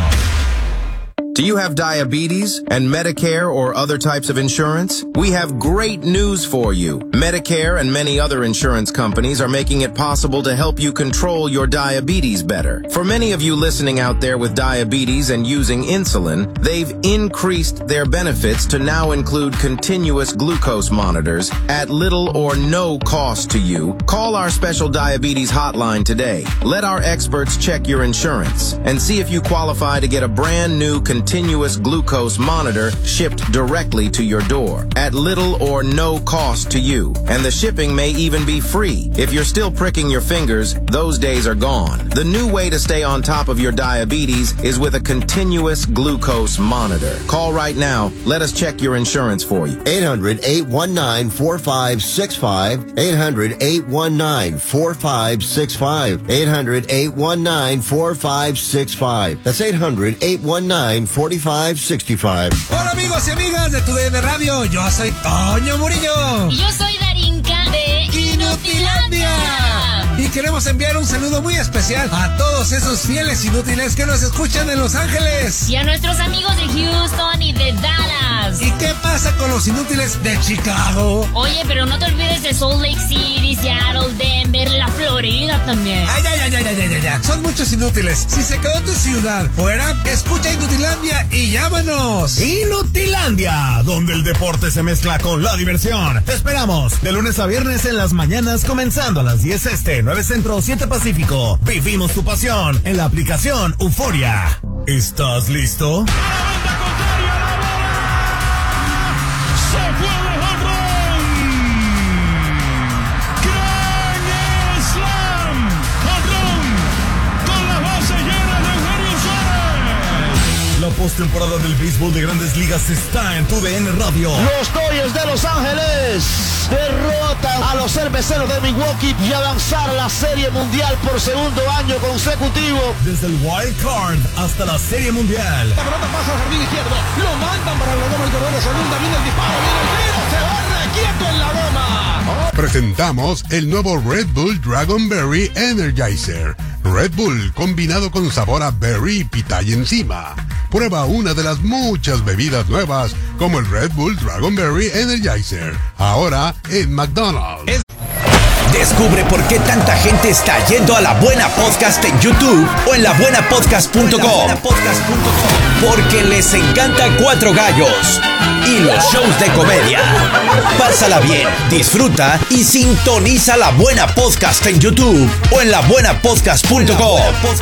H: Do you have diabetes and Medicare or other types of insurance? We have great news for you. Medicare and many other insurance companies are making it possible to help you control your diabetes better. For many of you listening out there with diabetes and using insulin, they've increased their benefits to now include continuous glucose monitors at little or no cost to you. Call our special diabetes hotline today. Let our experts check your insurance and see if you qualify to get a brand new continuous glucose monitor shipped directly to your door at little or no cost to you. And the shipping may even be free. If you're still pricking your fingers, those days are gone. The new way to stay on top of your diabetes is with a continuous glucose monitor. Call right now. Let us check your insurance for you.
I: eight hundred, eight one nine, four five six five. eight hundred, eight one nine, four five six five. eight hundred, eight one nine, four five six five. That's eight hundred, eight one nine, four five six five.
J: Hola amigos y amigas de tu D N Radio, yo soy Toño Murillo.
K: Y yo soy Darinka de Inutilandia.
J: Y queremos enviar un saludo muy especial a todos esos fieles inútiles que nos escuchan en Los Ángeles.
K: Y a nuestros amigos de Houston y de Dallas.
J: ¿Y qué pasa con los inútiles de Chicago?
K: Oye, pero no te olvides de Salt Lake City, Seattle, Denver, la Florida también.
J: Ay, ay, ay, ay, ay, ay, ay. Son muchos inútiles. Si se quedó tu ciudad fuera, escucha Inutilandia y llámanos.
A: Inutilandia, donde el deporte se mezcla con la diversión. Te esperamos de lunes a viernes en las mañanas, comenzando a las diez este, nueve centro, siete pacífico. Vivimos tu pasión en la aplicación Euforia. ¿Estás listo? La postemporada del béisbol de Grandes Ligas está en tu D N Radio.
L: Los Dodgers de Los Ángeles derrotan a los cerveceros de Milwaukee y avanzar a la Serie Mundial por segundo año consecutivo.
A: Desde el Wild Card hasta la Serie Mundial.
L: La pelota pasa al jardín izquierdo, lo mandan para la goma, el corredor de segunda, viene el disparo, viene el tiro, se va quieto en la goma.
M: Presentamos el nuevo Red Bull Dragonberry Energizer. Red Bull combinado con sabor a berry y pitaya encima. Prueba una de las muchas bebidas nuevas como el Red Bull Dragonberry Energizer. Ahora en McDonald's.
N: Descubre por qué tanta gente está yendo a La Buena Podcast en YouTube o en la buena podcast punto com. Porque les encanta Cuatro Gallos y los shows de comedia. Pásala bien, disfruta y sintoniza La Buena Podcast en YouTube o en la buena podcast punto com.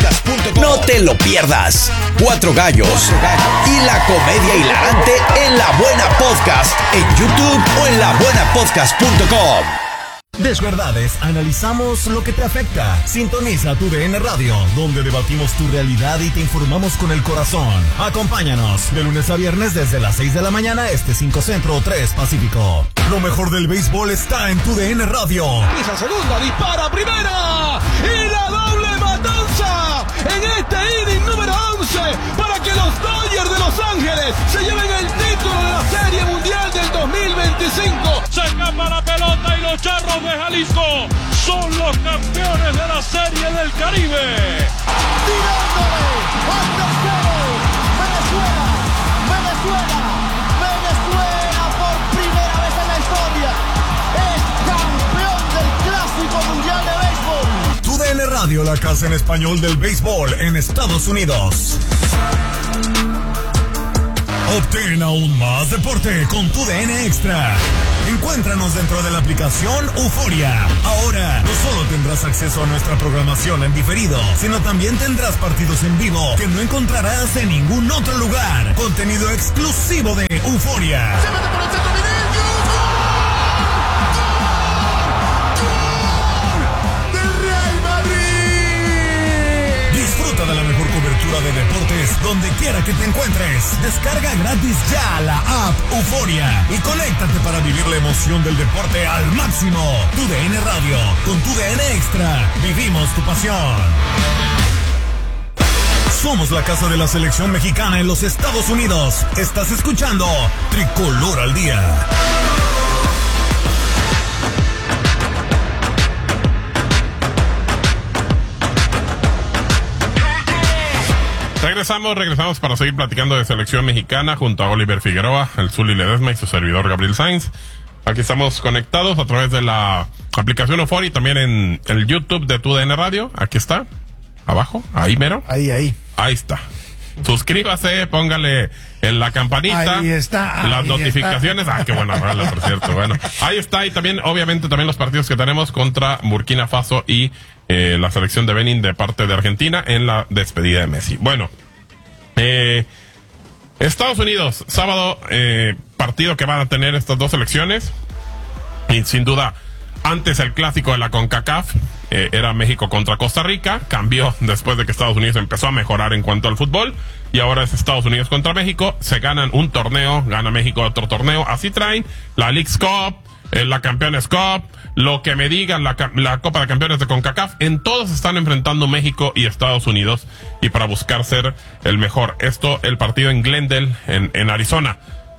N: No te lo pierdas. Cuatro Gallos y la comedia hilarante en La Buena Podcast en YouTube o en la buena podcast punto com.
A: Desverdades, analizamos lo que te afecta. Sintoniza tu D N Radio, donde debatimos tu realidad y te informamos con el corazón. Acompáñanos de lunes a viernes desde las seis de la mañana, este cinco centro, tres pacífico. Lo mejor del béisbol está en tu D N Radio.
L: Pisa segunda, dispara primera y la doble matanza en este inning número once para que los Dodgers de Los Ángeles se lleven el título de la Serie Mundial del dos mil veinticinco.
B: Se escapa la pelota y los Charros de Jalisco son los campeones de la Serie del Caribe.
L: Tirándole hasta cero. Venezuela, Venezuela, Venezuela por primera vez en la historia es campeón del Clásico Mundial de Béisbol.
A: Tu D N Radio, la casa en español del béisbol en Estados Unidos. Obtén aún más deporte con tu D N Extra. Encuéntranos dentro de la aplicación Euforia. Ahora, no solo tendrás acceso a nuestra programación en diferido, sino también tendrás partidos en vivo que no encontrarás en ningún otro lugar. Contenido exclusivo de Euforia. Disfruta de la mejor cobertura de deportes donde quiera que te encuentres. Descarga gratis ya la app Euforia y conéctate para vivir la emoción del deporte al máximo. Tu D N Radio, con tu D N Extra, vivimos tu pasión. Somos la casa de la selección mexicana en los Estados Unidos. Estás escuchando Tricolor al Día.
B: Regresamos, regresamos para seguir platicando de selección mexicana junto a Oliver Figueroa, el Zuli Ledesma y su servidor Gabriel Sainz. Aquí estamos conectados a través de la aplicación Euforia y también en el YouTube de Tu D N Radio. Aquí está, abajo, ahí mero.
D: Ahí, ahí.
B: Ahí está. Suscríbase, póngale en la campanita.
C: Ahí está. Ahí
B: las notificaciones.
C: Está.
B: Ah, qué buena rola, por cierto. Bueno, ahí está. Y también, obviamente, también los partidos que tenemos contra Burkina Faso y eh, la selección de Benin de parte de Argentina en la despedida de Messi. Bueno, eh, Estados Unidos, sábado, eh, partido que van a tener estas dos selecciones. Y sin duda, antes el clásico de la CONCACAF eh, era México contra Costa Rica, cambió después de que Estados Unidos empezó a mejorar en cuanto al fútbol, y ahora es Estados Unidos contra México. Se ganan un torneo, gana México otro torneo, así traen la Leagues Cup, eh, la Campeones Cup, lo que me digan, la, la Copa de Campeones de CONCACAF, en todos están enfrentando México y Estados Unidos, y para buscar ser el mejor. Esto, el partido en Glendale, en, en Arizona.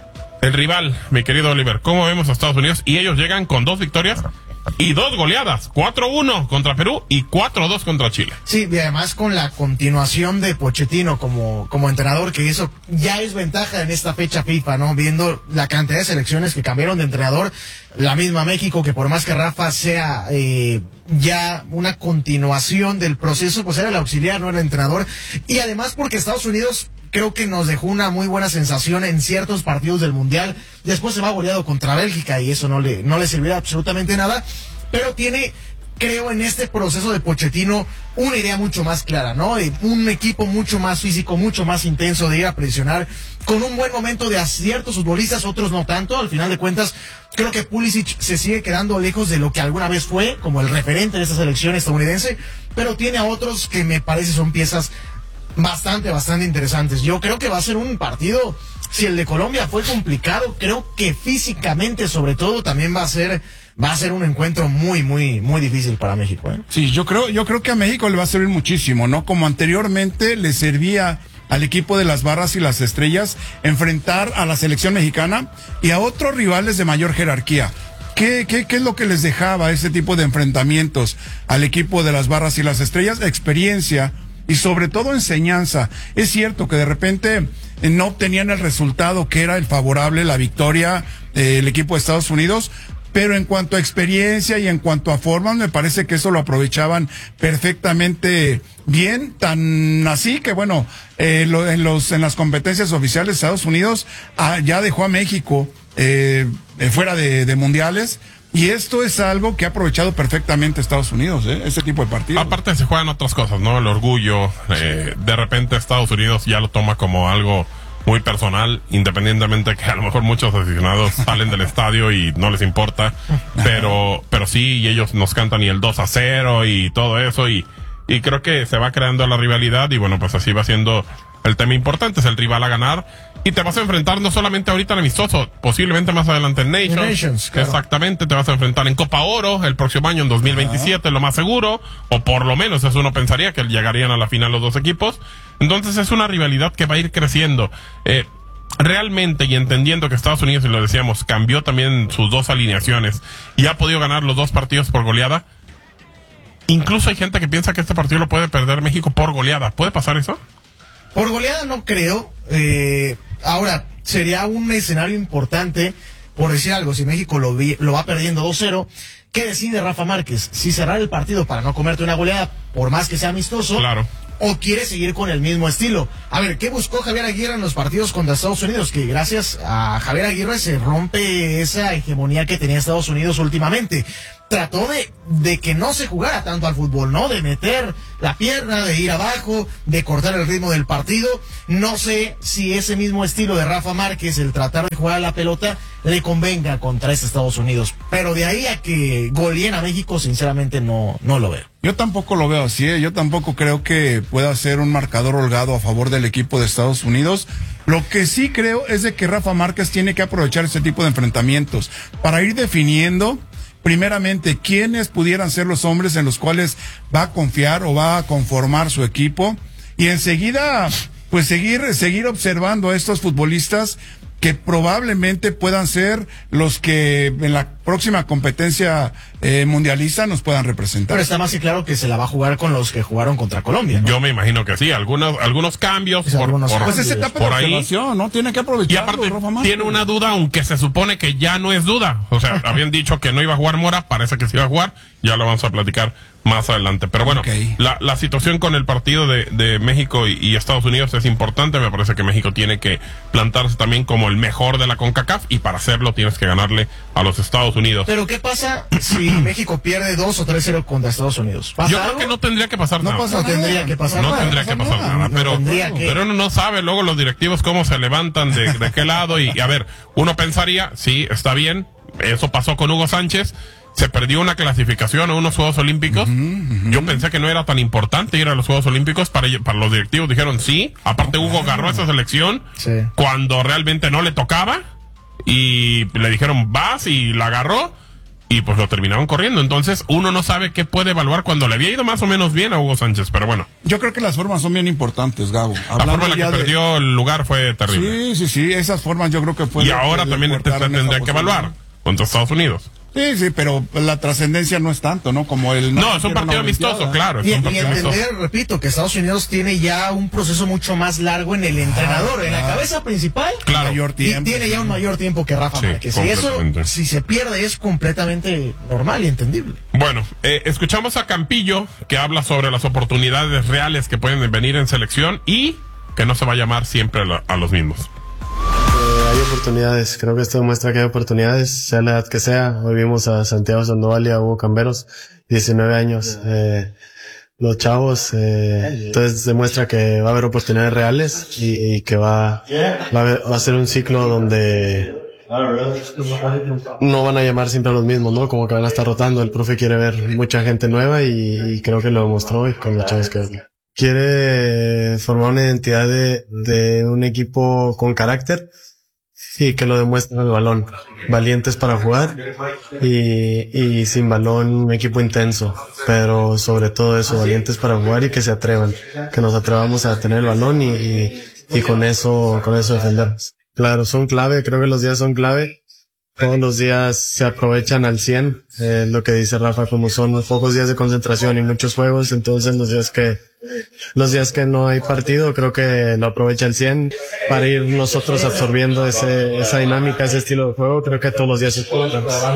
B: El rival, mi querido Oliver, ¿cómo vemos a Estados Unidos? Y ellos llegan con dos victorias y dos goleadas, cuatro uno contra Perú y cuatro dos contra Chile.
D: Sí, y además con la continuación de Pochettino como, como entrenador, que eso ya es ventaja en esta fecha FIFA, ¿no? Viendo la cantidad de selecciones que cambiaron de entrenador, la misma México, que por más que Rafa sea eh, ya una continuación del proceso, pues era el auxiliar, no era el entrenador. Y además porque Estados Unidos creo que nos dejó una muy buena sensación en ciertos partidos del Mundial. Después se va goleado contra Bélgica y eso no le, no le servirá absolutamente nada. Pero tiene, creo, en este proceso de Pochettino una idea mucho más clara, ¿no? Un equipo mucho más físico, mucho más intenso de ir a presionar, con un buen momento de ciertos futbolistas, otros no tanto. Al final de cuentas, creo que Pulisic se sigue quedando lejos de lo que alguna vez fue, como el referente de esta selección estadounidense, pero tiene a otros que me parece son piezas bastante, bastante interesantes. Yo creo que va a ser un partido, si el de Colombia fue complicado, creo que físicamente sobre todo también va a ser va a ser un encuentro muy, muy, muy difícil para México, ¿eh?
C: Sí, yo creo, yo creo que a México le va a servir muchísimo, ¿no? Como anteriormente le servía al equipo de las Barras y las Estrellas enfrentar a la selección mexicana y a otros rivales de mayor jerarquía. ¿Qué, qué, ¿Qué es lo que les dejaba ese tipo de enfrentamientos al equipo de las Barras y las Estrellas? Experiencia y sobre todo enseñanza. Es cierto que de repente eh, no obtenían el resultado que era el favorable, la victoria del eh, equipo de Estados Unidos, pero en cuanto a experiencia y en cuanto a formas, me parece que eso lo aprovechaban perfectamente bien, tan así que bueno, eh, lo, en los en las competencias oficiales de Estados Unidos ah, ya dejó a México eh, fuera de, de mundiales. Y esto es algo que ha aprovechado perfectamente Estados Unidos, ¿eh? Ese tipo de partidos.
B: Aparte se juegan otras cosas, ¿no? El orgullo, eh, de repente Estados Unidos ya lo toma como algo muy personal, independientemente que a lo mejor muchos aficionados salen del estadio y no les importa, pero pero sí, y ellos nos cantan y el dos a cero y todo eso, y, y creo que se va creando la rivalidad, y bueno, pues así va siendo el tema importante, es el rival a ganar. Y te vas a enfrentar no solamente ahorita en amistoso, posiblemente más adelante en Nations.
D: Nations, claro.
B: Exactamente, te vas a enfrentar en Copa Oro el próximo año, en dos mil veintisiete, lo más seguro, o por lo menos eso uno pensaría que llegarían a la final los dos equipos. Entonces es una rivalidad que va a ir creciendo. Eh, realmente, y entendiendo que Estados Unidos, y lo decíamos, cambió también sus dos alineaciones y ha podido ganar los dos partidos por goleada. Incluso hay gente que piensa que este partido lo puede perder México por goleada. ¿Puede pasar eso?
D: Por goleada no creo. Eh, ahora, sería un escenario importante, por decir algo, si México lo, vi, lo va perdiendo dos cero, ¿qué decide Rafa Márquez? Si cerrar el partido para no comerte una goleada, por más que sea amistoso,
B: claro,
D: o quiere seguir con el mismo estilo. A ver, ¿qué buscó Javier Aguirre en los partidos contra Estados Unidos? Que gracias a Javier Aguirre se rompe esa hegemonía que tenía Estados Unidos últimamente. Trató de, de que no se jugara tanto al fútbol, ¿no? De meter la pierna, de ir abajo, de cortar el ritmo del partido. No sé si ese mismo estilo de Rafa Márquez, el tratar de jugar a la pelota, le convenga contra este Estados Unidos. Pero de ahí a que goleen a México, sinceramente no, no lo veo.
C: Yo tampoco lo veo así, ¿eh? Yo tampoco creo que pueda ser un marcador holgado a favor del equipo de Estados Unidos. Lo que sí creo es de que Rafa Márquez tiene que aprovechar este tipo de enfrentamientos para ir definiendo primeramente quiénes pudieran ser los hombres en los cuales va a confiar o va a conformar su equipo, y enseguida pues seguir seguir observando a estos futbolistas que probablemente puedan ser los que en la próxima competencia eh, mundialista nos puedan representar.
D: Pero está más que claro que se la va a jugar con los que jugaron contra Colombia, ¿no?
B: Yo me imagino que sí, algunos algunos cambios por,
D: algunos
B: por,
C: pues esa etapa
B: por
C: de
B: ahí.
C: observación, ¿no? Tiene que aprovechar.
B: Y aparte tiene una duda, aunque se supone que ya no es duda. O sea, habían dicho que no iba a jugar Mora, parece que sí iba a jugar, ya lo vamos a platicar más adelante. Pero bueno, okay. la, la situación con el partido de, de México y, y Estados Unidos es importante. Me parece que México tiene que plantarse también como el mejor de la CONCACAF, y para hacerlo tienes que ganarle a los Estados Unidos.
D: Pero ¿qué pasa si México pierde dos o tres cero contra Estados Unidos?
B: Yo creo que no tendría que pasar
D: no
B: nada.
D: Pasa, no tendría que pasar
B: no
D: nada.
B: Tendría
D: no
B: que pasar nada,
D: nada.
B: pero,
D: no que...
B: pero uno no sabe luego los directivos cómo se levantan de, de qué lado, y, y a ver, uno pensaría, sí, está bien, eso pasó con Hugo Sánchez, se perdió una clasificación a unos Juegos Olímpicos. Uh-huh, uh-huh. Yo pensé que no era tan importante ir a los Juegos Olímpicos. Para, para los directivos dijeron sí. Aparte, Hugo agarró esa selección sí. cuando realmente no le tocaba, y le dijeron vas, y la agarró, y pues lo terminaron corriendo. Entonces uno no sabe qué puede evaluar cuando le había ido más o menos bien a Hugo Sánchez, pero bueno.
C: Yo creo que las formas son bien importantes, Gabo.
B: La forma en la que de... perdió el lugar fue terrible.
C: Sí, sí, sí, esas formas yo creo que fue.
B: Y ahora también te tendría que evaluar contra Estados Unidos.
C: Sí, sí, pero la trascendencia no es tanto, ¿no? Como el...
B: No, no es un partido amistoso, claro. Es
D: y,
B: un
D: y
B: partido
D: entender,
B: amistoso.
D: repito, que Estados Unidos tiene ya un proceso mucho más largo en el entrenador, ah, en la cabeza principal.
B: Claro.
C: Mayor tiempo.
D: Y tiene ya un mayor tiempo que Rafa
B: sí,
D: Márquez. Y eso, si se pierde, es completamente normal y entendible.
B: Bueno, eh, escuchamos a Campillo, que habla sobre las oportunidades reales que pueden venir en selección, y que no se va a llamar siempre a, la, a los mismos.
O: Hay oportunidades, creo que esto demuestra que hay oportunidades, sea la edad que sea. Hoy vimos a Santiago Sandoval y a Hugo Camberos, diecinueve años. Eh, los chavos, eh, entonces demuestra que va a haber oportunidades reales, y, y que va, va, a haber, va a ser un ciclo donde no van a llamar siempre a los mismos, ¿no? Como que van a estar rotando. El profe quiere ver mucha gente nueva, y, y creo que lo demostró y con los chavos que quiere formar una identidad de, de un equipo con carácter. Sí, que lo demuestren el balón. Valientes para jugar, y, y sin balón un equipo intenso. Pero sobre todo eso, valientes para jugar y que se atrevan. Que nos atrevamos a tener el balón y, y, y con eso, con eso defendernos. Claro, son clave, creo que los días son clave. Todos los días se aprovechan al cien, eh, lo que dice Rafa, como son pocos días de concentración y muchos juegos, entonces los días que los días que no hay partido, creo que lo aprovecha al cien para ir nosotros absorbiendo ese, esa dinámica, ese estilo de juego. Creo que todos los días es importante.
B: Bueno,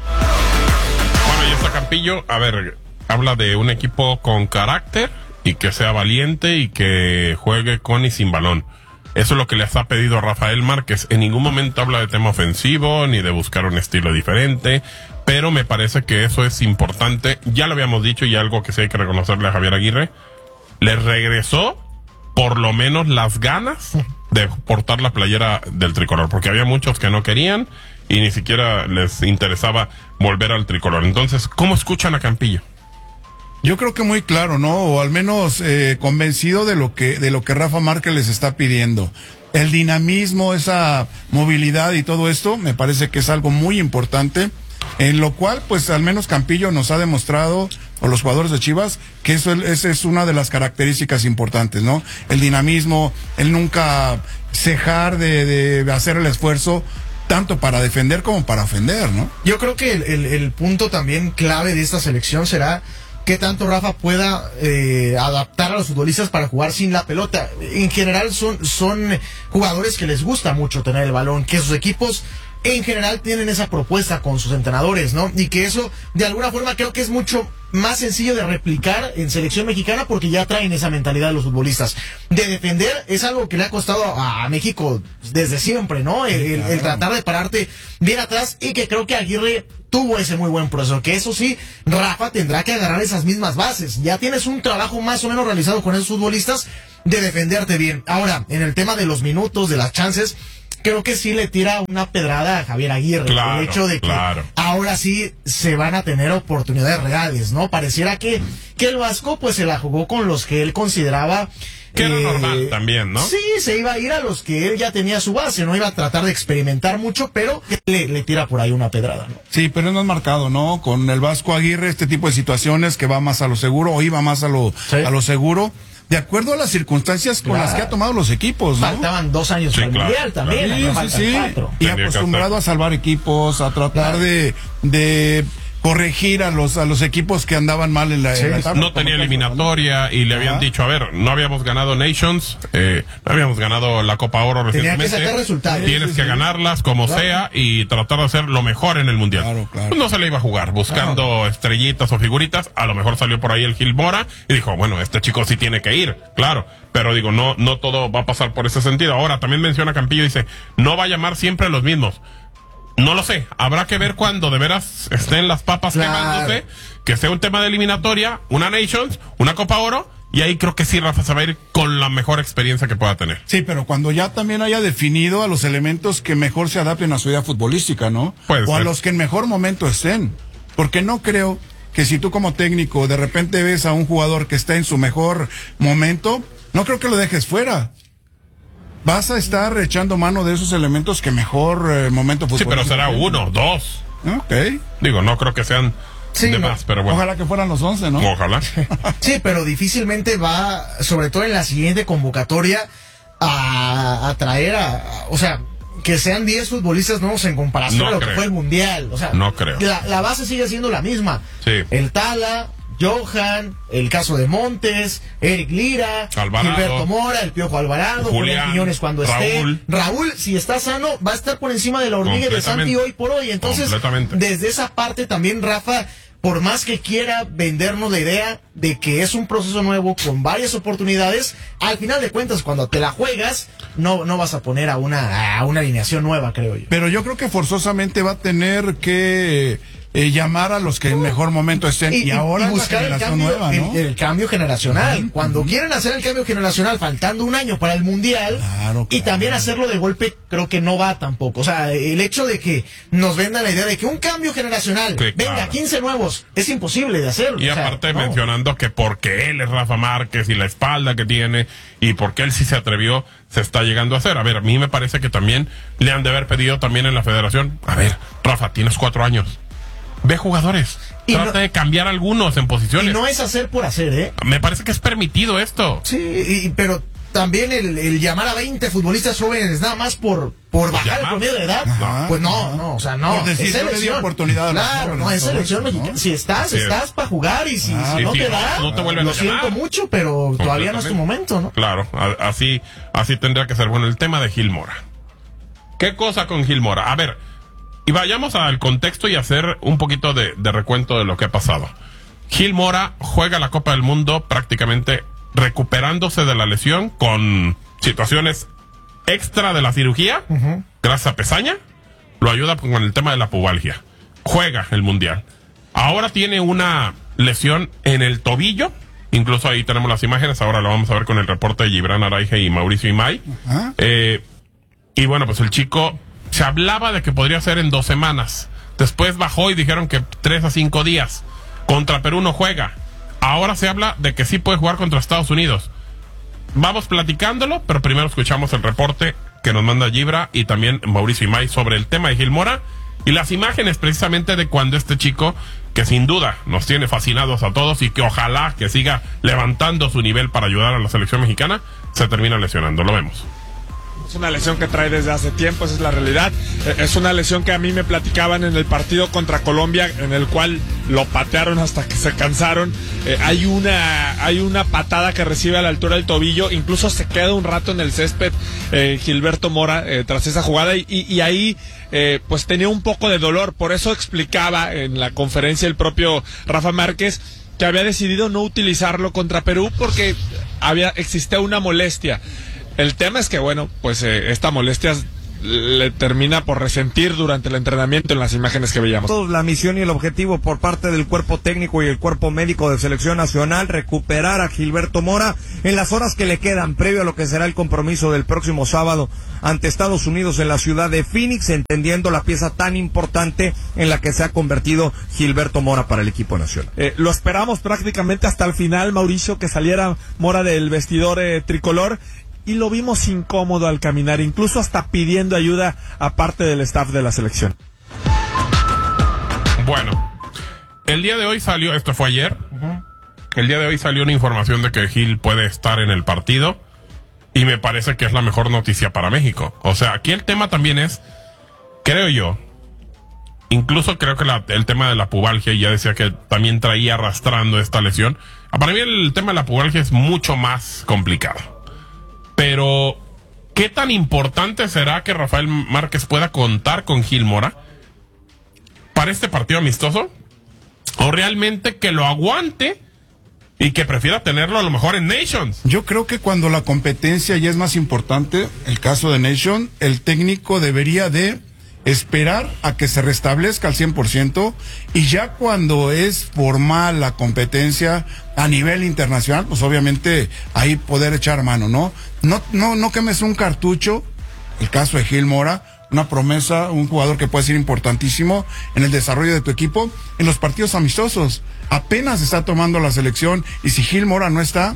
B: y está Campillo, a ver, habla de un equipo con carácter y que sea valiente y que juegue con y sin balón. Eso es lo que les ha pedido Rafael Márquez. En ningún momento habla de tema ofensivo ni de buscar un estilo diferente, pero me parece que eso es importante. Ya lo habíamos dicho, y algo que sí hay que reconocerle a Javier Aguirre, le regresó por lo menos las ganas de portar la playera del tricolor, porque había muchos que no querían y ni siquiera les interesaba volver al tricolor. Entonces, ¿cómo escuchan a Campillo?
C: Yo creo que muy claro, ¿no? O al menos eh, convencido de lo que de lo que Rafa Márquez les está pidiendo. El dinamismo, esa movilidad y todo esto, me parece que es algo muy importante, en lo cual, pues, al menos Campillo nos ha demostrado, o los jugadores de Chivas, que eso esa es una de las características importantes, ¿no? El dinamismo, el nunca cejar de, de hacer el esfuerzo, tanto para defender como para ofender, ¿no?
D: Yo creo que el, el, el punto también clave de esta selección será qué tanto Rafa pueda eh, adaptar a los futbolistas para jugar sin la pelota. En general son, son jugadores que les gusta mucho tener el balón, que sus equipos en general tienen esa propuesta con sus entrenadores, ¿no? Y que eso, de alguna forma, creo que es mucho más sencillo de replicar en selección mexicana porque ya traen esa mentalidad de los futbolistas. De defender es algo que le ha costado a, a México desde siempre, ¿no? El, el, el tratar de pararte bien atrás y que creo que Aguirre tuvo ese muy buen proceso, que eso sí, Rafa tendrá que agarrar esas mismas bases. Ya tienes un trabajo más o menos realizado con esos futbolistas de defenderte bien. Ahora, en el tema de los minutos, de las chances, creo que sí le tira una pedrada a Javier Aguirre.
B: Claro,
D: el hecho de que
B: claro.
D: ahora sí se van a tener oportunidades reales, ¿no? Pareciera que, que el Vasco pues se la jugó con los que él consideraba...
B: Que era
D: eh,
B: normal también, ¿no?
D: Sí, se iba a ir a los que él ya tenía su base, no iba a tratar de experimentar mucho, pero le, le tira por ahí una pedrada, ¿no?
C: Sí, pero no es marcado, ¿no? Con el Vasco Aguirre, este tipo de situaciones que va más a lo seguro o iba más a lo, sí. a lo seguro. De acuerdo a las circunstancias con claro. las que ha tomado los equipos, ¿no?
D: Faltaban dos años sí, para el claro, Mundial claro. también.
C: Sí, sí, sí. Y acostumbrado a salvar equipos, a tratar claro. de, de corregir a los a los equipos que andaban mal en la,
B: sí,
C: en la etapa.
B: No tenía eliminatoria y le habían Ajá. dicho, a ver, no habíamos ganado Nations, eh, no habíamos ganado la Copa Oro recientemente.
D: Tenía que sacar resultados.
B: Tienes sí, que sí. ganarlas como claro. sea y tratar de hacer lo mejor en el Mundial.
C: Claro, claro.
B: Pues no se le iba a jugar buscando claro. estrellitas o figuritas. A lo mejor salió por ahí el Gil Mora y dijo, bueno, este chico sí tiene que ir, claro. Pero digo, no, no todo va a pasar por ese sentido. Ahora, también menciona Campillo, dice, no va a llamar siempre a los mismos. No lo sé, habrá que ver cuando de veras estén las papas claro. quemándose, que sea un tema de eliminatoria, una Nations, una Copa Oro, y ahí creo que sí Rafa se va a ir con la mejor experiencia que pueda tener.
C: Sí, pero cuando ya también haya definido a los elementos que mejor se adapten a su idea futbolística, ¿no?
B: Puede
C: o
B: ser.
C: a los que en mejor momento estén, porque no creo que si tú como técnico de repente ves a un jugador que está en su mejor momento, no creo que lo dejes fuera. Vas a estar echando mano de esos elementos que mejor eh, momento
B: futbolístico. Sí, pero será uno, dos.
C: Ok.
B: Digo, no creo que sean sí, de no. más, pero bueno.
C: Ojalá que fueran los once, ¿no?
B: Ojalá.
D: Sí, pero difícilmente va, sobre todo en la siguiente convocatoria, a, a traer a, a, o sea, que sean diez futbolistas nuevos en comparación no a lo creo. que fue el Mundial. O sea,
B: no creo.
D: La, la base sigue siendo la misma.
B: Sí.
D: El Tala, Johan, el caso de Montes, Eric Lira,
B: Alvarado,
D: Gilberto Mora, el Piojo Alvarado, Julián Quiñones cuando
B: Raúl.
D: esté. Raúl, si está sano, va a estar por encima de la hormiga y de Santi hoy por hoy. Entonces, desde esa parte también, Rafa, por más que quiera vendernos la idea de que es un proceso nuevo con varias oportunidades, al final de cuentas, cuando te la juegas, no, no vas a poner a una, a una alineación nueva, creo yo.
C: Pero yo creo que forzosamente va a tener que Eh, llamar a los que en mejor momento estén y, y ahora
D: y buscar
C: la
D: el cambio,
C: nueva, ¿no?
D: el, el cambio generacional. Uh-huh. Cuando uh-huh. quieren hacer el cambio generacional faltando un año para el Mundial
C: claro, claro.
D: y también hacerlo de golpe, creo que no va tampoco. O sea, el hecho de que nos vendan la idea de que un cambio generacional, sí, venga, claro. quince nuevos, es imposible de hacerlo.
B: Y
D: o sea,
B: aparte
D: no.
B: mencionando que porque él es Rafa Márquez y la espalda que tiene y porque él sí se atrevió, se está llegando a hacer. A ver, a mí me parece que también le han de haber pedido también en la federación, a ver, Rafa, tienes cuatro años. Ve jugadores, y trata no, de cambiar algunos en posiciones.
D: Y no es hacer por hacer, ¿eh?
B: Me parece que es permitido esto.
D: Sí, y, pero también el, el llamar a veinte futbolistas jóvenes nada más por por bajar el promedio de edad, ajá, pues no, ajá. no, o sea, no.
C: Por decir,
D: es selección.
C: Oportunidad a
D: claro,
C: jóvenes,
D: no, es selección
C: ¿no?
D: mexicana. Si estás, sí, estás para jugar y si, ah, si no sí, te no, da,
B: no te vuelven
D: lo
B: a llamar.
D: siento mucho, pero todavía no es tu momento, ¿no?
B: Claro, a, así, así tendría que ser. Bueno, el tema de Gil Mora. ¿Qué cosa con Gil Mora? A ver, y vayamos al contexto y hacer un poquito de, de recuento de lo que ha pasado. Gil Mora juega la Copa del Mundo prácticamente recuperándose de la lesión con situaciones extra de la cirugía, uh-huh. gracias a Pesaña, lo ayuda con el tema de la pubalgia. Juega el Mundial. Ahora tiene una lesión en el tobillo, incluso ahí tenemos las imágenes, ahora lo vamos a ver con el reporte de Gibran Araige y Mauricio Imay. Uh-huh. Eh, y bueno, pues el chico... Se hablaba de que podría ser en dos semanas. Después bajó y dijeron que tres a cinco días. Contra Perú no juega. Ahora se habla de que sí puede jugar contra Estados Unidos. Vamos platicándolo, pero primero escuchamos el reporte que nos manda Gibra y también Mauricio Imay sobre el tema de Gil Mora y las imágenes precisamente de cuando este chico, que sin duda nos tiene fascinados a todos y que ojalá que siga levantando su nivel para ayudar a la selección mexicana, se termina lesionando. Lo vemos.
P: Es una lesión que trae desde hace tiempo, esa es la realidad. Es una lesión que a mí me platicaban en el partido contra Colombia, en el cual lo patearon hasta que se cansaron. Eh, hay una hay una patada que recibe a la altura del tobillo, incluso se queda un rato en el césped eh, Gilberto Mora eh, tras esa jugada y, y, y ahí eh, pues tenía un poco de dolor. Por eso explicaba en la conferencia el propio Rafa Márquez que había decidido no utilizarlo contra Perú porque había existía una molestia. El tema es que, bueno, pues eh, esta molestia le termina por resentir durante el entrenamiento en las imágenes que veíamos.
Q: La misión y el objetivo por parte del cuerpo técnico y el cuerpo médico de selección nacional, recuperar a Gilberto Mora en las horas que le quedan previo a lo que será el compromiso del próximo sábado ante Estados Unidos en la ciudad de Phoenix, entendiendo la pieza tan importante en la que se ha convertido Gilberto Mora para el equipo nacional.
R: Eh, lo esperamos prácticamente hasta el final, Mauricio, que saliera Mora del vestidor eh, tricolor. Y lo vimos incómodo al caminar, incluso hasta pidiendo ayuda a parte del staff de la selección.
B: Bueno, el día de hoy salió, esto fue ayer, uh-huh. el día de hoy salió una información de que Gil puede estar en el partido y me parece que es la mejor noticia para México. O sea, aquí el tema también es, creo yo, incluso creo que la, el tema de la pubalgia, ya decía que también traía arrastrando esta lesión. Para mí el tema de la pubalgia es mucho más complicado. Pero, ¿qué tan importante será que Rafael Márquez pueda contar con Gil Mora para este partido amistoso? ¿O realmente que lo aguante y que prefiera tenerlo a lo mejor en Nations?
C: Yo creo que cuando la competencia ya es más importante, el caso de Nation, el técnico debería de esperar a que se restablezca al cien por ciento y ya cuando es formal la competencia a nivel internacional, pues obviamente ahí poder echar mano, ¿no? No, no, no quemes un cartucho, el caso de Gil Mora, una promesa, un jugador que puede ser importantísimo en el desarrollo de tu equipo, en los partidos amistosos. Apenas está tomando la selección y si Gil Mora no está,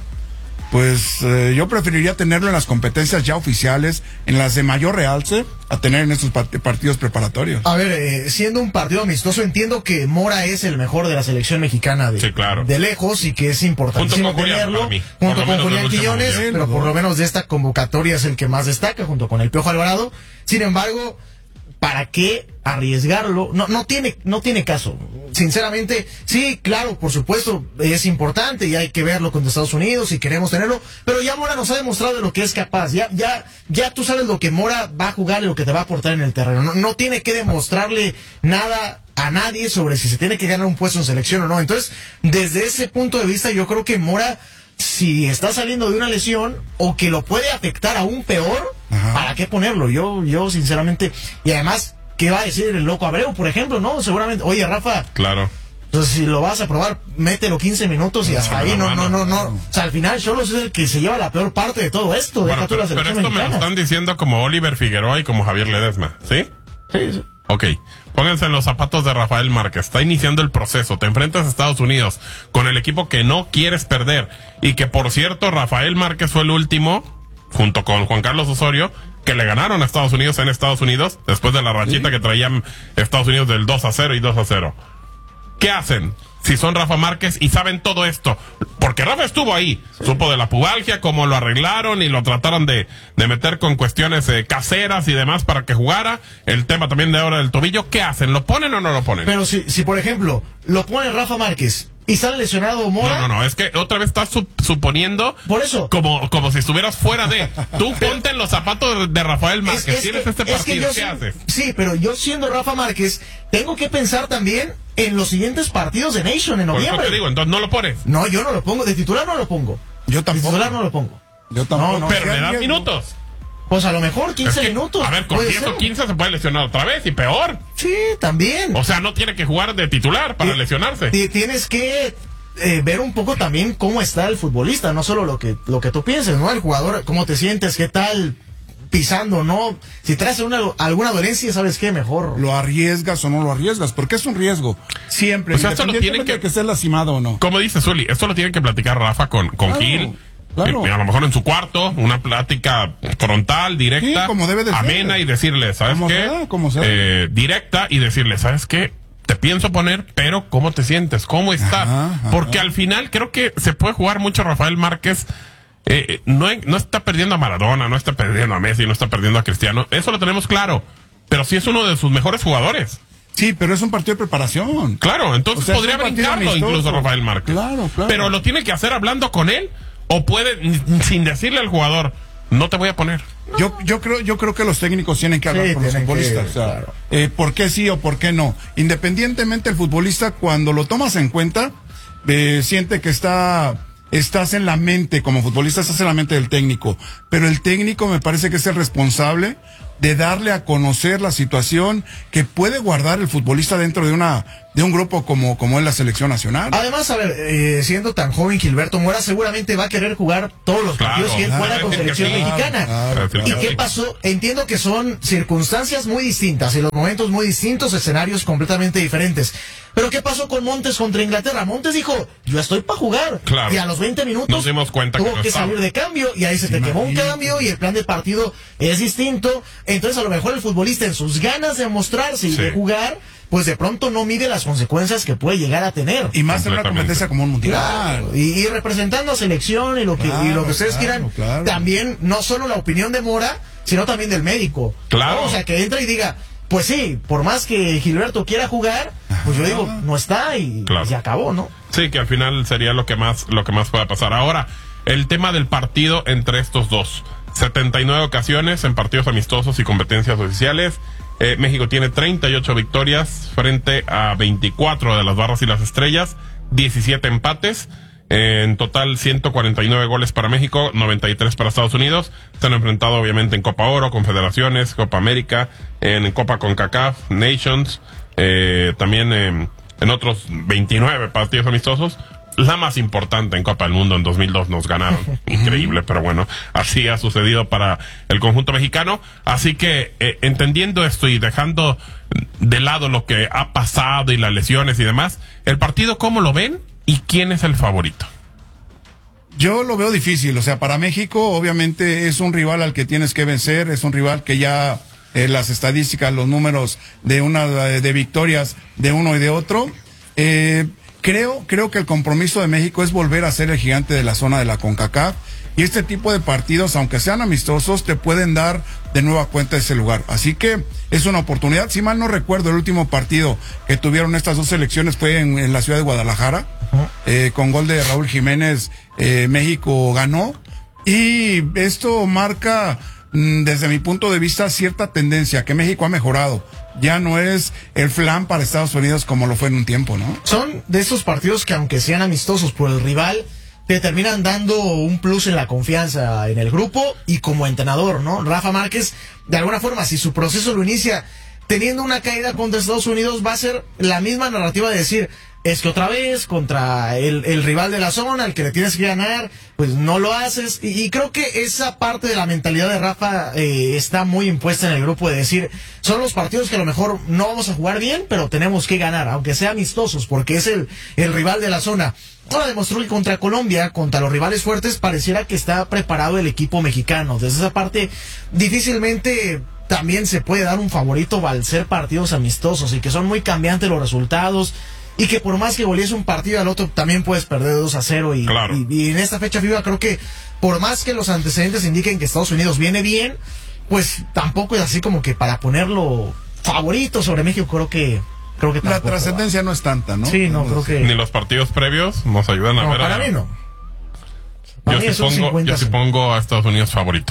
C: pues eh, yo preferiría tenerlo en las competencias ya oficiales, en las de mayor realce, a tener en estos part partidos preparatorios.
D: A ver, eh, siendo un partido amistoso, entiendo que Mora es el mejor de la selección mexicana de,
B: sí, claro.
D: de lejos y que es importantísimo
B: junto con
D: tenerlo,
B: Julián,
D: junto con Julián Quillones,
B: mundial.
D: pero por lo menos de esta convocatoria es el que más destaca, junto con el Piojo Alvarado. Sin embargo, ¿para qué arriesgarlo? No, no tiene, no tiene caso. Sinceramente, sí, claro, por supuesto, es importante y hay que verlo con Estados Unidos y queremos tenerlo, pero ya Mora nos ha demostrado de lo que es capaz. Ya, ya, ya tú sabes lo que Mora va a jugar y lo que te va a aportar en el terreno. No, no tiene que demostrarle nada a nadie sobre si se tiene que ganar un puesto en selección o no. Entonces, desde ese punto de vista, yo creo que Mora, si está saliendo de una lesión o que lo puede afectar aún peor, ajá, ¿para qué ponerlo? Yo, yo sinceramente, y además, ¿qué va a decir el loco Abreu, por ejemplo? No, seguramente, oye, Rafa,
B: claro,
D: entonces si lo vas a probar, mételo quince minutos y hasta no, ahí, no, no, no, no, o sea, al final Xolos es el que se lleva la peor parte de todo esto.
B: Bueno, pero, pero esto mexicana. Me lo están diciendo como Oliver Figueroa y como Javier Ledesma, ¿sí?
D: Sí, sí.
B: Ok, pónganse en los zapatos de Rafael Márquez. Está iniciando el proceso. Te enfrentas a Estados Unidos con el equipo que no quieres perder. Y que, por cierto, Rafael Márquez fue el último, junto con Juan Carlos Osorio, que le ganaron a Estados Unidos en Estados Unidos, después de la rachita sí. que traían Estados Unidos del dos a cero y dos a cero. ¿Qué hacen? Si son Rafa Márquez y saben todo esto, porque Rafa estuvo ahí, sí. supo de la pubalgia, cómo lo arreglaron y lo trataron de, de meter con cuestiones eh, caseras y demás para que jugara, el tema también de ahora del tobillo, ¿qué hacen? ¿Lo ponen o no lo ponen?
D: Pero si, si por ejemplo, lo pone Rafa Márquez y sale lesionado Mora.
B: No, no, no, es que otra vez estás sup suponiendo.
D: Por eso.
B: Como, como si estuvieras fuera de. Tú ponte en los zapatos de Rafael Márquez.
D: Es, es
B: Tienes
D: que,
B: este partido,
D: es que
B: ¿qué
D: yo,
B: haces?
D: Sí, pero yo siendo Rafa Márquez, tengo que pensar también en los siguientes partidos de Nation en noviembre.
B: Por eso te digo, entonces no lo pones.
D: No, yo no lo pongo. De titular no lo pongo.
C: Yo tampoco.
D: De titular no lo pongo.
C: Yo tampoco.
B: No,
C: no,
B: pero le das
C: no.
B: minutos.
D: Pues a lo mejor quince
B: es que,
D: minutos.
B: A ver, con diez o quince se puede lesionar otra vez y peor.
D: Sí, también.
B: O sea, no tiene que jugar de titular para
D: T
B: lesionarse.
D: Tienes que eh, ver un poco también cómo está el futbolista, no solo lo que, lo que tú pienses, ¿no? El jugador, cómo te sientes, qué tal pisando, ¿no? Si traes una, alguna dolencia, ¿sabes qué? Mejor.
C: ¿Lo arriesgas o no lo arriesgas? Porque es un riesgo. Siempre.
B: O sea, esto lo tienen que,
C: que esté lastimado o no.
B: Como dice Zuli, esto lo tienen que platicar Rafa con, con claro. Gil. Claro. Y a lo mejor en su cuarto, una plática frontal, directa,
C: sí, como debe de
B: amena,
C: ser.
B: Y decirle, ¿sabes
C: como
B: qué?
C: Sea, como sea.
B: Eh, directa y decirle, ¿sabes qué? Te pienso poner, pero ¿cómo te sientes? ¿Cómo estás? Ajá, ajá. Porque al final creo que se puede jugar mucho Rafael Márquez. Eh, no, no está perdiendo a Maradona, no está perdiendo a Messi, no está perdiendo a Cristiano. Eso lo tenemos claro. Pero sí es uno de sus mejores jugadores.
C: Sí, pero es un partido de preparación.
B: Claro, entonces o sea, podría brincarlo incluso Rafael Márquez.
C: Claro, claro.
B: Pero lo tiene que hacer hablando con él. O puede, sin decirle al jugador, no te voy a poner.
C: Yo, yo creo, yo creo que los técnicos tienen que hablar sí, con los futbolistas. Que, o sea, claro. eh, ¿Por qué sí o por qué no? Independientemente el futbolista, cuando lo tomas en cuenta, eh, siente que está... Estás en la mente, como futbolista, estás en la mente del técnico, pero el técnico me parece que es el responsable de darle a conocer la situación que puede guardar el futbolista dentro de una de un grupo como, como es la selección nacional.
D: Además, a ver, eh, siendo tan joven Gilberto Mora, seguramente va a querer jugar todos los partidos
B: Claro,
D: que él
B: claro,
D: fuera con
B: claro,
D: selección
B: claro,
D: mexicana.
B: claro, claro.
D: ¿Y qué pasó? Entiendo que son circunstancias muy distintas y los momentos muy distintos, escenarios completamente diferentes. Pero ¿qué pasó con Montes contra Inglaterra? Montes dijo, yo estoy para jugar.
B: Claro.
D: Y a los veinte minutos
B: Nos dimos cuenta
D: tuvo
B: que no
D: que
B: estaba.
D: salir de cambio y ahí se te quemó un cambio y el plan de partido es distinto. Entonces a lo mejor el futbolista en sus ganas de mostrarse y
B: Sí.
D: de jugar, pues de pronto no mide las consecuencias que puede llegar a tener.
C: Y más en una
B: Completamente.
C: competencia como un mundial.
D: Claro, y, y representando a selección y lo que, y lo que ustedes
C: Claro,
D: quieran,
C: claro.
D: también no solo la opinión de Mora, sino también del médico.
B: Claro.
D: ¿No? O sea, que entra y diga, pues sí, por más que Gilberto quiera jugar, pues yo digo, no está y
B: Claro.
D: se acabó, ¿no?
B: Sí, que al final sería lo que más lo que más pueda pasar. Ahora, el tema del partido entre estos dos. setenta y nueve ocasiones en partidos amistosos y competencias oficiales. Eh, México tiene treinta y ocho victorias frente a veinticuatro de las Barras y las Estrellas, diecisiete empates. En total, ciento cuarenta y nueve goles para México, noventa y tres para Estados Unidos. Se han enfrentado obviamente en Copa Oro, Confederaciones, Copa América, en Copa CONCACAF, Nations, eh, también eh, en otros veintinueve partidos amistosos. La más importante en Copa del Mundo en dos mil dos nos ganaron. Increíble, pero bueno, así ha sucedido para el conjunto mexicano. Así que, eh, entendiendo esto y dejando de lado lo que ha pasado y las lesiones y demás, ¿el partido cómo lo ven y quién es el favorito?
C: Yo lo veo difícil, o sea, para México obviamente es un rival al que tienes que vencer, es un rival que ya eh, las estadísticas, los números de una de victorias de uno y de otro, eh, creo, creo que el compromiso de México es volver a ser el gigante de la zona de la CONCACAF, y este tipo de partidos, aunque sean amistosos, te pueden dar de nueva cuenta ese lugar. Así que es una oportunidad. Si mal no recuerdo, el último partido que tuvieron estas dos selecciones fue en, en la ciudad de Guadalajara, eh, con gol de Raúl Jiménez, eh, México ganó, y esto marca, mm, desde mi punto de vista, cierta tendencia, que México ha mejorado. Ya no es el flan para Estados Unidos como lo fue en un tiempo, ¿no?
D: Son de esos partidos que aunque sean amistosos por el rival, te terminan dando un plus en la confianza en el grupo y como entrenador, ¿no? Rafa Márquez, de alguna forma, si su proceso lo inicia teniendo una caída contra Estados Unidos, va a ser la misma narrativa de decir, es que otra vez contra el, el rival de la zona, el que le tienes que ganar, pues no lo haces. Y, y creo que esa parte de la mentalidad de Rafa eh, está muy impuesta en el grupo, de decir, son los partidos que a lo mejor no vamos a jugar bien, pero tenemos que ganar, aunque sea amistosos, porque es el, el rival de la zona. Ahora demostró que contra Colombia, contra los rivales fuertes, pareciera que está preparado el equipo mexicano. Desde esa parte, difícilmente también se puede dar un favorito al ser partidos amistosos y que son muy cambiantes los resultados. Y que por más que golees un partido al otro, también puedes perder dos a cero. Y,
B: Claro.
D: y, y en esta fecha FIFA creo que por más que los antecedentes indiquen que Estados Unidos viene bien, pues tampoco es así como que para ponerlo favorito sobre México. Creo que creo que
C: La
D: tampoco
C: trascendencia no es tanta, ¿no?
D: Sí, no, creo que...
B: Ni los partidos previos nos ayudan a
D: No,
B: ver.
D: para
B: a-
D: mí no. Para
B: Yo
D: mí
B: sí,
D: es un
B: pongo,
D: cincuenta
B: yo sí pongo a Estados Unidos favorito.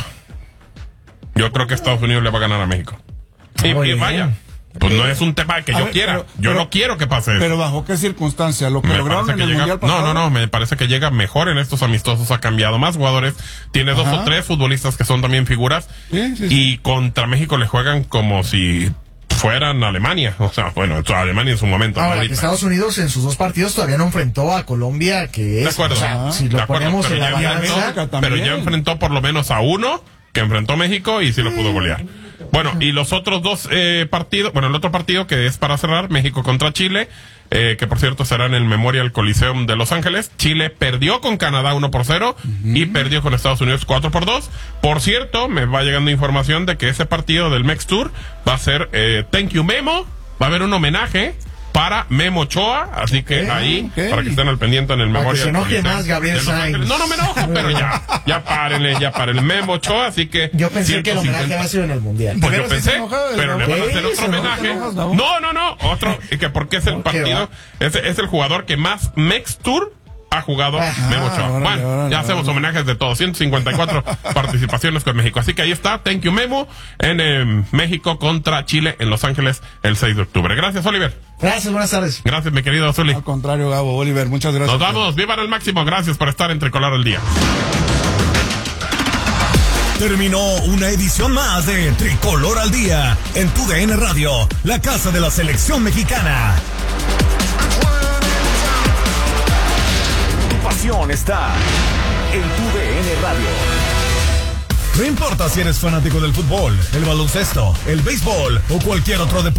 B: Yo creo que Estados Unidos le va a ganar a México. Y,
C: Muy
B: y
C: bien.
B: vaya, pues no es un tema que
C: A
B: yo
C: ver,
B: quiera.
C: pero-
B: yo
C: pero-
B: no quiero que pase eso.
C: Pero bajo qué circunstancia, lo que
B: Me
C: lograron
B: parece
C: en
B: que
C: el
B: llega,
C: mundial
B: no,
C: pasado.
B: no, no, me parece que llega mejor en estos amistosos, ha cambiado más jugadores, tiene dos
C: Ajá.
B: o tres futbolistas que son también figuras,
C: Sí, sí, sí.
B: y contra México le juegan como si fueran Alemania, o sea, bueno, Alemania en su momento. ¿no?
D: Ahora, que
B: Ahorita.
D: Estados Unidos en sus dos partidos todavía no enfrentó a Colombia, que es...
B: De acuerdo,
D: o sea, si
B: de
D: lo
B: acuerdo,
D: ponemos
B: pero
D: en la
B: ya
D: balanza...
B: enfrentó- pero ya enfrentó por lo menos a uno que enfrentó México y sí lo pudo golear. Bueno, y los otros dos eh, partidos, bueno, el otro partido que es para cerrar, México contra Chile, eh, que por cierto será en el Memorial Coliseum de Los Ángeles. Chile perdió con Canadá uno por cero y perdió con Estados Unidos cuatro por dos. Por cierto, me va llegando información de que ese partido del Mex Tour va a ser eh, Thank You Memo, va a haber un homenaje para Memo Ochoa, así que ahí,
D: ok.
B: para que estén al pendiente en el
D: Para que
B: Memorial
D: se enoje
B: Coliseum
D: más Gabriel
B: de Los
D: Sainz.
B: Ángeles. No, no me enojo, pero ya, ya párenle, ya párenle. Memo Ochoa, así que...
D: Yo pensé que el homenaje
B: ciento cincuenta.
D: había sido en el Mundial.
B: Pues yo
C: ¿De veras
B: pensé,
C: se enoja el
B: pero le van a hacer
D: ¿Qué?
B: otro
D: ¿Se enoja?
B: homenaje.
D: ¿Te enojas,
B: No, no, no, otro, y que porque es el
D: ¿Por qué
B: partido, es, es el jugador que más Mex Tour ha jugado
C: Ajá,
B: Memo Ochoa.
C: órale,
B: Bueno,
C: órale,
B: ya hacemos
C: órale.
B: homenajes de todos. ciento cincuenta y cuatro participaciones con México. Así que ahí está. Thank you, Memo. En eh, México contra Chile en Los Ángeles el seis de octubre. Gracias, Oliver.
D: Gracias, buenas tardes.
B: Gracias, mi querido Zuli.
C: Al contrario, Gabo, Oliver, muchas gracias.
B: Nos vamos. Vivan al máximo. Gracias por estar en Tricolor al Día.
A: Terminó una edición más de Tricolor al Día en tu D N Radio, la casa de la selección mexicana. Tu pasión está en tu D N Radio. No importa si eres fanático del fútbol, el baloncesto, el béisbol o cualquier otro deporte.